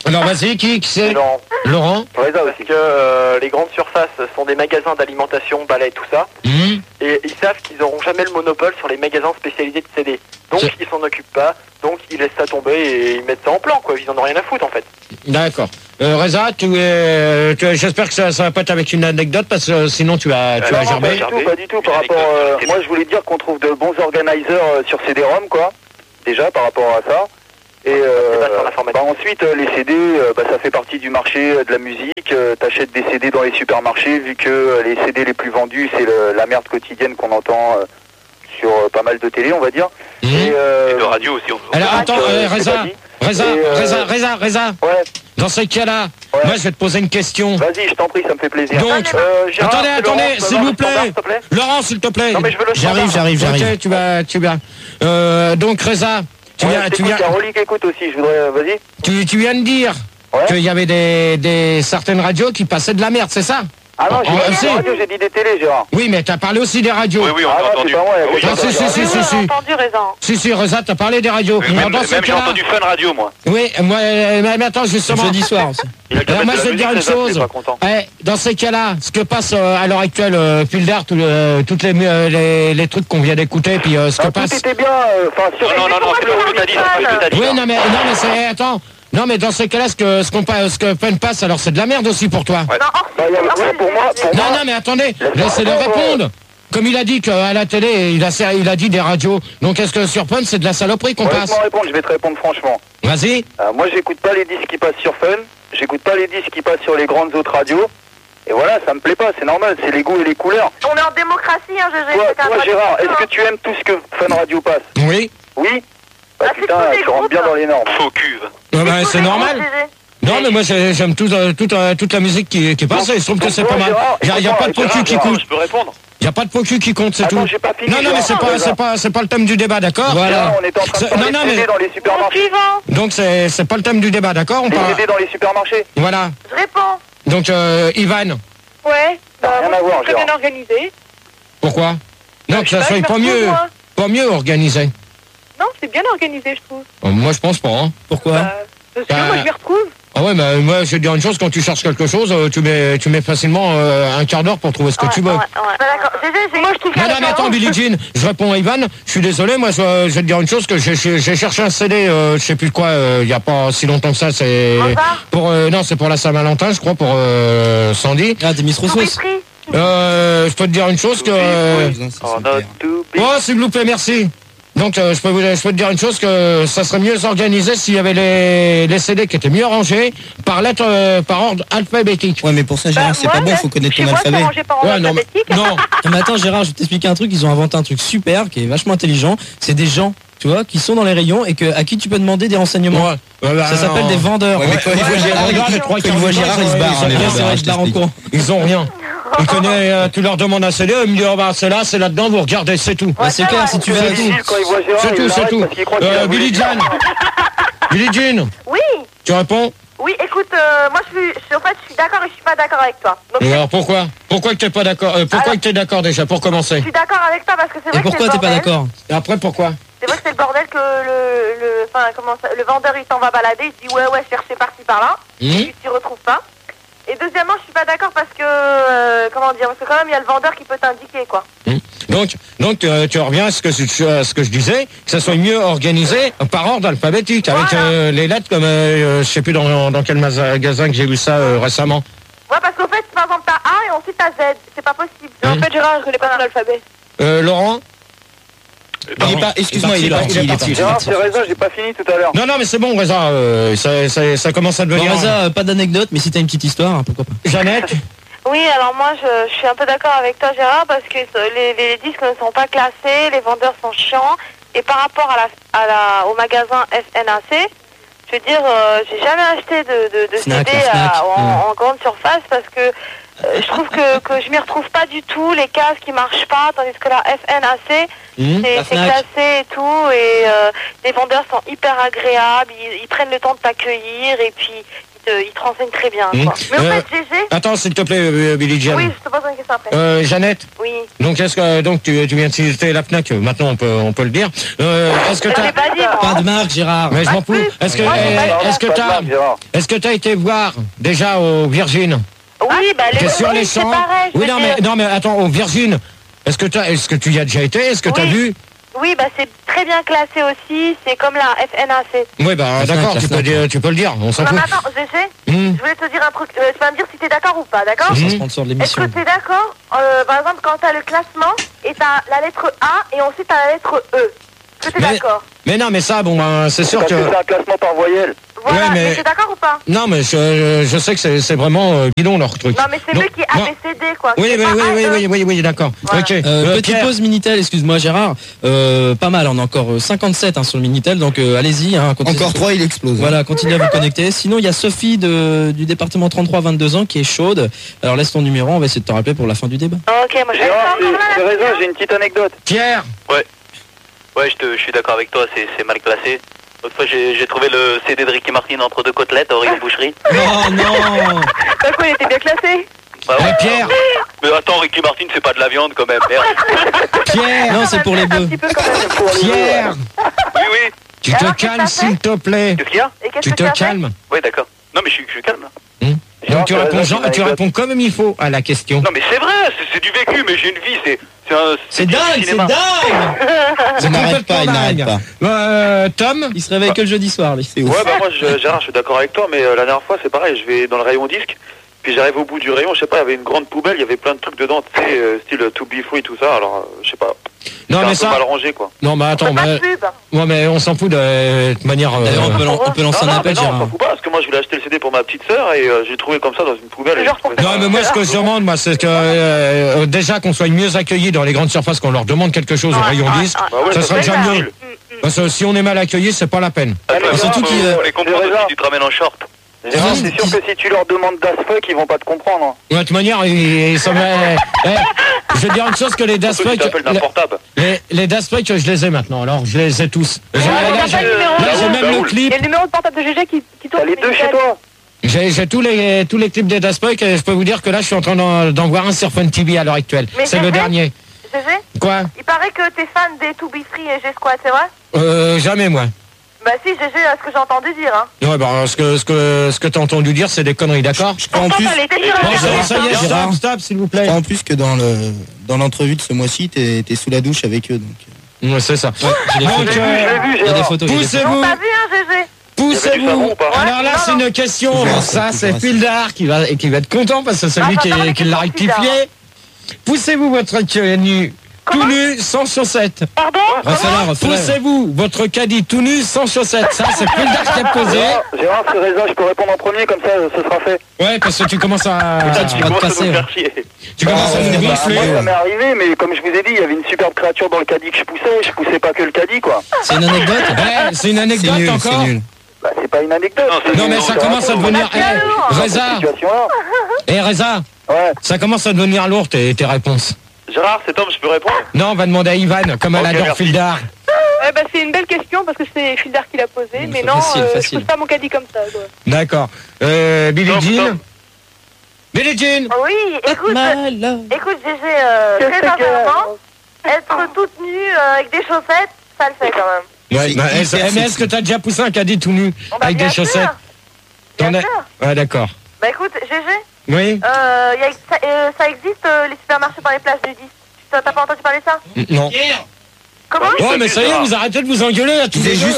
Alors vas-y, qui, qui c'est? Laurent. Laurent. Parce que euh, les grandes surfaces sont des magasins d'alimentation, balais, tout ça. Mmh. Et ils savent qu'ils n'auront jamais le monopole sur les magasins spécialisés de C D. Donc ils s'en occupent pas, donc ils laissent ça tomber et ils mettent ça en plan, quoi. Ils en ont rien à foutre en fait. D'accord. Euh, Reza, tu, euh, tu, j'espère que ça, ça va pas être avec une anecdote parce que euh, sinon tu as, tu non, as non, gerbé. pas du tout, pas du tout. Par rapport, euh, moi je voulais dire qu'on trouve de bons organisers euh, sur C D-ROM, quoi. Déjà par rapport à ça. Et euh, bah ensuite euh, les C D, euh, bah, ça fait partie du marché euh, de la musique. Euh, T'achètes des C D dans les supermarchés vu que euh, les C D les plus vendus c'est le- la merde quotidienne qu'on entend euh, sur euh, pas mal de télé, on va dire. Mmh. Et, euh, Et de radio aussi. On... Alors attends, euh, Reza, Reza, Et, euh, Reza, Reza, Reza. Ouais. Dans ce cas-là, Ouais. moi je vais te poser une question. Vas-y, je t'en prie, ça me fait plaisir. Donc, Euh, Gérard, attendez, c'est attendez, Laurent, je peux s'il avoir vous le standard, plaît. s'il te plaît Laurent, s'il te plaît. Non, mais je veux le J'arrive, standard. j'arrive, j'arrive. Ok, tu vas, tu vas. Euh, donc Reza, tu Ouais, viens, je tu t'écoute, viens, il y a Rolly qui écoute aussi, je voudrais... Vas-y. tu, tu viens de dire Ouais. qu'il y avait des, des certaines radios qui passaient de la merde, c'est ça? Ah non, j'ai Oh, pas dit si. des radios, j'ai dit des télés, Gérard. Oui, mais t'as parlé aussi des radios. Oui, oui, on Ah a non, entendu. c'est pas moi, il y a Oui, quelqu'un Ah, si, qui si, a- si, Oui, si, oui, si. on a entendu raison. Si, si, Reza, t'as parlé des radios. Oui, Alors, même dans même ce j'ai cas-là- entendu Fun Radio, moi. Oui, moi, euh, mais, mais attends, justement. Jeudi soir aussi. Il a qu'à Alors, moi, mettre je de vais la te dire une musique, Reza, chose. il est pas content. Eh, dans ces cas-là, ce que passe euh, à l'heure actuelle, euh, Pulder, tout le- toutes les, euh, les, les trucs qu'on vient d'écouter, puis euh, ce que Non, passe. tout était bien, euh, enfin, sur... Non, non, non, non, c'est pas ce que t'as dit, c'est pas ce que t'as dit. Oui, ça. non, mais, non, mais c'est, attends. Non, mais dans ces cas-là, ce que, ce qu'on pa- ce que Fun passe, alors c'est de la merde aussi pour toi. Ouais. Non, hors Bah, il y a- ouais, pour moi, pour Non, moi... non, mais attendez, Laisse-moi laissez-le répondre. répondre. Comme il a dit qu'à la télé, il a, il a dit des radios. Donc est-ce que sur Fun, c'est de la saloperie qu'on Ouais, passe? laisse-moi répondre, je vais te répondre franchement. Vas-y. Euh, moi, j'écoute pas les disques qui passent sur Fun, j'écoute pas les disques qui passent sur les grandes autres radios. Et voilà, ça me plaît pas, c'est normal, c'est les goûts et les couleurs. On est en démocratie, hein, G G. Toi, c'est un toi droit de Gérard, discussion, est-ce que hein. tu aimes tout ce que Fun Radio passe? Oui. Oui. Bah Ah, c'est putain, tous les tu rentres groupes. bien dans les normes. Faux cuve. Ouais, bah, Tous c'est les normal. groupes, G G. Non, mais moi j'ai- j'aime tout, euh, toute, euh, toute la musique qui, qui passe et je trouve que Donc, c'est toi, pas mal. Gérard, Il n'y a, y a pas de Gérard, pocu qui Gérard, compte. Je peux répondre. Il n'y a pas de pocu qui compte, c'est Attends, tout. j'ai pas fini, Non, non, mais Gérard, c'est pas, Gérard. c'est pas, c'est pas le thème du débat, d'accord? Voilà. On était en train de C'est- parler non, non, de C D mais- dans les Bon, supermarchés. suivant. Donc c'est, c'est pas le thème du débat, d'accord? On Les parle. C D dans les supermarchés. Voilà. Je réponds. Donc euh, Ivan, Ouais. Bah, rien moi, à voir, c'est très bien Gérard. organisé. pourquoi? Non, que je sais ça pas, soit je me pas retrouve, mieux, moi. pas mieux organisé. Non, c'est bien organisé, je trouve. Euh, Moi je pense pas, hein. Pourquoi? Bah, parce que Bah, moi, je m'y retrouve. Ah ouais, mais moi je vais te dire une chose, quand tu cherches quelque chose, euh, tu mets, tu mets facilement euh, un quart d'heure pour trouver ce que Ouais, tu veux. ouais, ouais. Bah, d'accord. G G, j'ai- moi, je trouve Non, non, mais attends, Billie Jean, je réponds à Ivan, je suis désolé, moi je, je vais te dire une chose, que j'ai j'ai- j'ai cherché un C D, euh, je sais plus quoi, euh, il y a pas si longtemps que ça, c'est... Mozart pour euh, Non, c'est pour la Saint-Valentin, je crois, pour euh, Sandy. Ah, t'es Miss Roussos. Euh, je peux te dire une chose que... euh, Oh, not to be. Oh, s'il vous plaît, merci. Donc, euh, je, peux vous, je peux te dire une chose, que ça serait mieux organisé s'il y avait les, les C D qui étaient mieux rangés par lettre, euh, par ordre alphabétique. Ouais, mais pour ça, Gérard, c'est pas bon, faut connaître ton alphabet. Ouais, non, mais- non. Non, mais attends, Gérard, je vais t'expliquer un truc. Ils ont inventé un truc super qui est vachement intelligent. C'est des gens, tu vois, qui sont dans les rayons et que, à qui tu peux demander des renseignements. Ouais. Ouais, bah, Ça s'appelle non. des vendeurs. Ouais, mais quand ils voient Gérard, regarde, les ils- trois quand ils voient quarts Gérard, d'heure, ils se barrent. ils hein, les ont- vendeurs, ils je se barrent en t'explique. courant. Ils ont rien. Ils connaissent, euh, tu leur demandes un C D, ils me disent, oh, bah, c'est là, c'est là-dedans, vous regardez, c'est tout. Bah, c'est clair, si tu C'est vas à difficile quand il voit Gérard, C'est il tout, c'est l'arrête tout. parce qu'il croit qu'il a Euh, voulu Billie dire. Jean. Billie Jean, Oui, tu réponds? oui, écoute, euh, moi, je suis, je suis- en fait, je suis d'accord et je suis pas d'accord avec toi. Donc, Et alors pourquoi? Pourquoi que t'es pas d'accord? euh, Pourquoi Alors- que t'es d'accord déjà, pour je commencer? suis d'accord avec toi parce que c'est vrai Et que c'est pourquoi le t'es pas bordel. d'accord? Et après, pourquoi? C'est vrai que c'est le bordel que le, le, enfin, comment ça, le vendeur il s'en va balader, il se dit ouais ouais chercher par-ci par-là, Mmh. et puis il retrouve pas. Et deuxièmement, je suis pas d'accord parce que euh, comment dire, parce que quand même il y a le vendeur qui peut t'indiquer quoi. Donc, donc euh, tu reviens à ce que, à ce que je disais, que ça soit mieux organisé par ordre alphabétique, avec Voilà. euh, les lettres comme, euh, je sais plus dans, dans quel magasin que j'ai vu ça euh, récemment. Ouais, parce qu'en fait, par exemple, t'as A et ensuite t'as Z, c'est pas possible. Mmh. En fait, Gérard, je connais pas l'alphabet. Euh, Laurent? Il est pas, excuse-moi, il est parti, il est parti. Gérard, c'est raison, j'ai pas fini tout à l'heure. Non, non, mais c'est bon, Reza, euh, ça, ça, ça commence à Bon, devenir... Reza, euh, pas d'anecdote, mais si t'as une petite histoire, hein, pourquoi pas. Jeannette? Oui, alors moi je, je suis un peu d'accord avec toi Gérard parce que les, les disques ne sont pas classés, les vendeurs sont chiants et par rapport à la, à la, au magasin S N A C, je veux dire, euh, j'ai jamais acheté de, de, de Snack, C D un snack. à- en, Mm. en grande surface parce que euh, je trouve que, que je m'y retrouve pas du tout, les cases qui marchent pas, tandis que la S N A C Mmh, c'est la c'est Fnac. classé et tout et euh, les vendeurs sont hyper agréables, ils, ils prennent le temps de t'accueillir et puis ils te, ils te renseignent très bien Mmh. quoi. Mais en Euh, fait, G G, Attends, s'il te plaît, euh, Billie Jean. oui, je te pose une question. question après. Euh, Jeannette. Oui. Donc est-ce que donc tu, tu viens de citer la Fnac, maintenant on peut on peut le dire. Euh, est-ce que Je t'as l'ai pas dit, moi. Pas de marque, Gérard. Mais je m'en fous. Est-ce que Moi, j'ai pas eh, est-ce que Pas de t'as marque, Gérard. est-ce que t'as été voir déjà au Virgin? Oui, bah les Sur les touristes, c'est champs. pareil. je Oui veux non dire. mais non mais attends, au Virgin. Est-ce que t'as est-ce que tu y as déjà été? Est-ce que t'as Oui. vu? Oui, bah c'est très bien classé aussi. C'est comme la F N A C. Oui bah La Fnac, d'accord, la tu peux Fnac, dire tu peux le dire, on s'en Non, fout. mais attends, G G, Hmm. je voulais te dire un truc. Euh, tu vas me dire si t'es d'accord ou pas, d'accord C'est un Mhm. sponsor de Est-ce l'émission. que t'es d'accord euh, Par exemple, quand t'as le classement et t'as la lettre A et ensuite t'as la lettre E. Est-ce que t'es Mais- d'accord Mais non mais ça bon ben, c'est sûr Parce que que c'est un classement par voyelle. Voilà, Ouais, mais- mais t'es d'accord ou pas non mais je, je sais que c'est c'est vraiment euh, bidon leur truc. Non, mais c'est Non, mieux qui est non. A B C D, quoi. Oui C'est oui pas oui A, oui E. oui oui oui d'accord. Voilà. OK. Euh, Euh, petite Pierre. pause Minitel, excuse-moi Gérard. Euh, pas mal, on a encore euh, cinquante-sept hein, sur le Minitel, donc euh, allez-y. Hein, continuez. Encore trois, il explose. Voilà, continuez à vous connecter. Sinon, il y a Sophie de, du département trente-trois, vingt-deux ans qui est chaude. Alors laisse ton numéro, on va essayer de te rappeler pour la fin du débat. Ok, moi je vais Gérard, encore là, c'est la raison, fille, j'ai une petite anecdote. Pierre. Ouais, je, te, je suis d'accord avec toi, c'est c'est mal classé. L'autre fois, j'ai j'ai trouvé le C D de Ricky Martin entre deux côtelettes, hors une boucherie. Oh non. T'as quoi, il était bien classé. Bah Eh, ouais. Pierre. Mais attends, Ricky Martin, c'est pas de la viande quand même, merde. Pierre. Non, c'est pour les Un bœufs. petit peu quand même. Pierre. Oui, oui. Tu te Alors, qu'est-ce que calmes t'as s'il te plaît. Qu'est-ce qu'il y a Et qu'est-ce Tu que te tu as fait calmes. Oui, d'accord. Non, mais je suis, je suis calme là. Donc tu Gérard, réponds, c'est Jean- raison, tu c'est une réponds comme il faut à la question. Non, mais c'est vrai, c'est- c'est du vécu, mais j'ai une vie, c'est c'est un. C'est du dingue, c'est cinéma. dingue. Il n'arrête pas, il n'arrête dingue. pas. Euh, Tom. Il se réveille que le jeudi soir, lui. C'est ouf. Ouais, bah moi, je, Gérard, je suis d'accord avec toi, mais euh, la dernière fois, c'est pareil, je vais dans le rayon disque, puis j'arrive au bout du rayon, je sais pas, il y avait une grande poubelle, il y avait plein de trucs dedans, tu sais, euh, style euh, To Be Free, tout ça, alors, euh, je sais pas, Non c'est un mais peu ça. mal rangé, quoi. Non mais attends, Pas de mais, pub. ouais, mais on s'en fout de, de manière. euh, D'ailleurs, on peut, lan- on peut lancer Non, un non, mais appel, non, on Gérard. s'en fout pas, parce que moi, je voulais acheter le C D pour ma petite sœur, et euh, j'ai trouvé comme ça dans une poubelle. et Genre je trouvais ça- Non mais moi ce que je demande, moi, c'est que euh, euh, déjà qu'on soit mieux accueillis dans les grandes surfaces, qu'on leur demande quelque chose au Ouais, rayon ouais, disque, ouais. Bah ouais, ça ça serait serait déjà cool. mieux. Parce que si on est mal accueilli, c'est pas la peine. Ah, mais Et Gérard, surtout faut- qu'il, euh, faut les comprendre Gérard. aussi, tu te ramènes en short. Gérard, c'est sûr que si tu leur demandes Das Fuck, ils vont pas te comprendre. hein. De toute manière, ils, ils sont- eh, eh, je vais dire une chose que les Das Surtout si Fuck, t'appelles d'un portable. les, les Das Fuck, je les ai maintenant. Alors je les ai tous. J'ai- Ouais, là, regarde j'ai pas le numéro. là, j'ai Raoul, même le Raoul. clip. Il y a le numéro de portable de G G qui, qui tourne. T'as les deux chez toi. J'ai j'ai tous les tous les clips des Das Fuck et je peux vous dire que là, je suis en train d'en d'en voir un sur Fun T V à l'heure actuelle. Mais C'est G le G dernier. G G, Quoi? il paraît que t'es fan des To Be Free et G-Squad, c'est vrai? Euh, jamais moi. Bah si, G G, à ce que j'ai entendu dire, hein. Ouais, bah, ce que ce que ce que t'as entendu dire, c'est des conneries, d'accord? En Pourtant, plus, t'as les têtes Bon, sur la ça, ça y est, tête, Gérard. stop, stop, s'il vous je plaît. crois en plus que dans le dans l'entrevue de ce mois-ci, t'es t'es sous la douche avec eux. Donc. Ouais, c'est ça. Ouais, j'ai les Donc, photos. euh, Je l'ai vu, Il y a des Gérard. photos. il y a des photos. Ils ont poussez-vous, pas vu, hein, G G? Il y avait du poussez-vous. savon ou pas Alors là, Non, c'est non. une question. Toujours Ça, ça, c'est toujours ça. Fildar qui va qui va être content parce que c'est Ah, lui ça qui, parle des qui l'a questions Fildar. rectifié. Poussez-vous votre queue nu, tout nu, sans chaussettes. Pardon? Refais-la, refais-la. Poussez-vous votre caddie tout nu, sans chaussettes. Ça, c'est Fildar qui a posé. Gérard, Gérard, c'est raison, je peux répondre en premier, comme ça, ce sera fait. Ouais, parce que tu commences à, Putain, tu Tu vas te commences à passer. nous hein. faire chier. tu commences à Ah, nous ouais, bah, gonfler. Moi, ça m'est arrivé, mais comme je vous ai dit, il y avait une superbe créature dans le caddie que je poussais, je poussais pas que le caddie, quoi. C'est une anecdote. Ouais, c'est une C'est anecdote nul, c'est encore. nul. Bah, c'est pas une anecdote. Non, c'est Non, une- mais ça c'est commence à un- devenir. Ah, Eh, non. Cette Reza, situation-là. eh, Reza, Ouais. ça commence à devenir lourd tes, tes réponses. Gérard, c'est Tom, je peux répondre? Non, on va demander à Ivan, comme elle Ok, adore merci. Fildar. Eh ben, c'est une belle question parce que c'est Fildar qui l'a posée, Mm, mais c'est non, facile, euh, je facile. pousse pas mon caddie comme ça, quoi. D'accord. Euh, Billie Tom, Jean. Tom. Billie Jean. Oui, écoute, Mal. écoute, G G, euh, Qu'est-ce très que- sincèrement, être toute nue euh, avec des chaussettes, ça le fait quand même. Ouais, C'est bah, hyper est-ce- mais est-ce sexy. que t'as déjà poussé un caddie tout nu Bon, bah, avec bien des chaussettes? sûr. Bien T'en as- sûr. Ouais, d'accord. Bah écoute, G G, Oui. euh, y a- ça, euh, ça existe euh, les supermarchés par les places nudistes. T'as t'as pas entendu parler de ça? Non. Comment? Oui, Oh, ça mais dit, ça y est, Gérard. vous arrêtez de vous engueuler là, tous Tu les disais deux. juste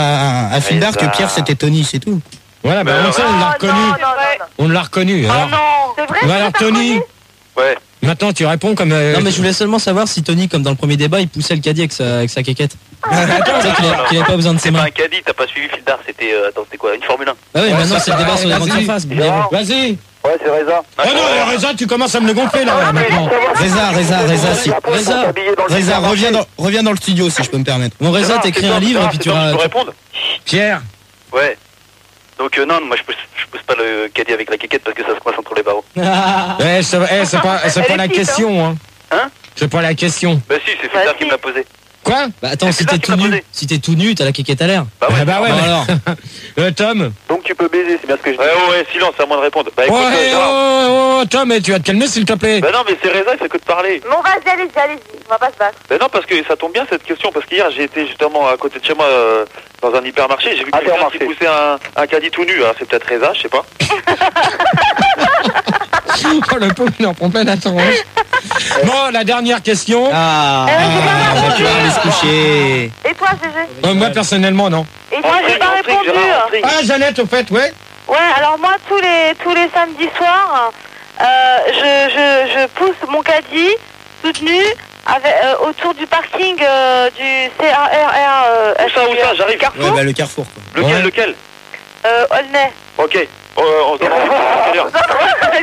à, à Fildar Mais que ça- Pierre c'était Tony, c'est tout. Voilà, bah, Mais on, sait, on l'a Oh, reconnu. non, non, non, non. On l'a reconnu. Oh Alors, non, c'est vrai? bah, que alors t'as Tony, reconnu Ouais. maintenant tu réponds comme. euh, Non mais je voulais seulement savoir si Tony, comme dans le premier débat, il poussait le caddie avec sa, avec sa quéquette. Attends, Tu sais qu'il a- qu'il avait pas besoin de ses C'est pas mains. un caddie, t'as pas suivi Fildar, c'était euh, attends, c'était quoi? Une Formule un. Ah oui, Ouais, maintenant ça, c'est le ça, débat sur les vas-y. grandes surfaces. bien vu. Gérard. Vas-y. Ouais, c'est Reza. Oh non, Reza, tu commences à me le gonfler là, là, maintenant. Reza, Reza, Reza, si. Reza, Reza, reviens dans, reviens dans le studio si je peux me permettre. Mon Reza, Gérard, t'écris c'est un Tom, livre et Gérard, puis c'est tu Tom, auras. je peux répondre? Pierre. Ouais. Donc euh, non, moi je pousse, je pousse pas le caddie avec la quéquette parce que ça se coince entre les barreaux. Eh, c'est eh, c'est pas, c'est Elle pas est la petite, question, hein. Hein? C'est pas la question. Bah si, c'est Fildar qui me l'a posé. Quoi? Bah attends, si t'es tout nu, si t'es tout nu, t'as la quéquette à l'air. Bah ouais, Ah bah ouais, Bah mais- alors. Euh, Tom. Donc tu peux baiser, c'est bien ce que je dis. Ouais, ouais, ouais, silence, c'est à moi de répondre. Bah écoute, Ouais, euh, Gérard. oh, oh, oh, Tom, eh, tu vas te calmer s'il te plaît. Bah non, mais c'est Reza, il fait que de parler. Bon, vas-y, allez-y, allez-y. On va pas se battre. Ben non, parce que ça tombe bien cette question, parce qu'hier j'ai été justement à côté de chez moi euh, dans un hypermarché, j'ai vu quelqu'un qui poussait un, un caddie tout nu, alors c'est peut-être Reza, je sais pas. Oh, le pauvre, il est en plein attente. Bon, la dernière question. Ah, Eh, j'ai pas on va répondu. pouvoir aller se coucher. Et toi, G G? Euh, moi, personnellement, non. Et moi, j'ai pas répondu. Ah, Jeannette, au fait, ouais. Ouais, alors moi, tous les tous les samedis soirs, euh, je, je, je pousse mon caddie, toute nue, avec, euh, autour du parking euh, du C A R R. Euh, Où ça, où ça, j'arrive. Ouais, bah le carrefour, quoi. Lequel, Ouais. lequel euh, Aulnay. Ok, euh, on se demande à quelle heure.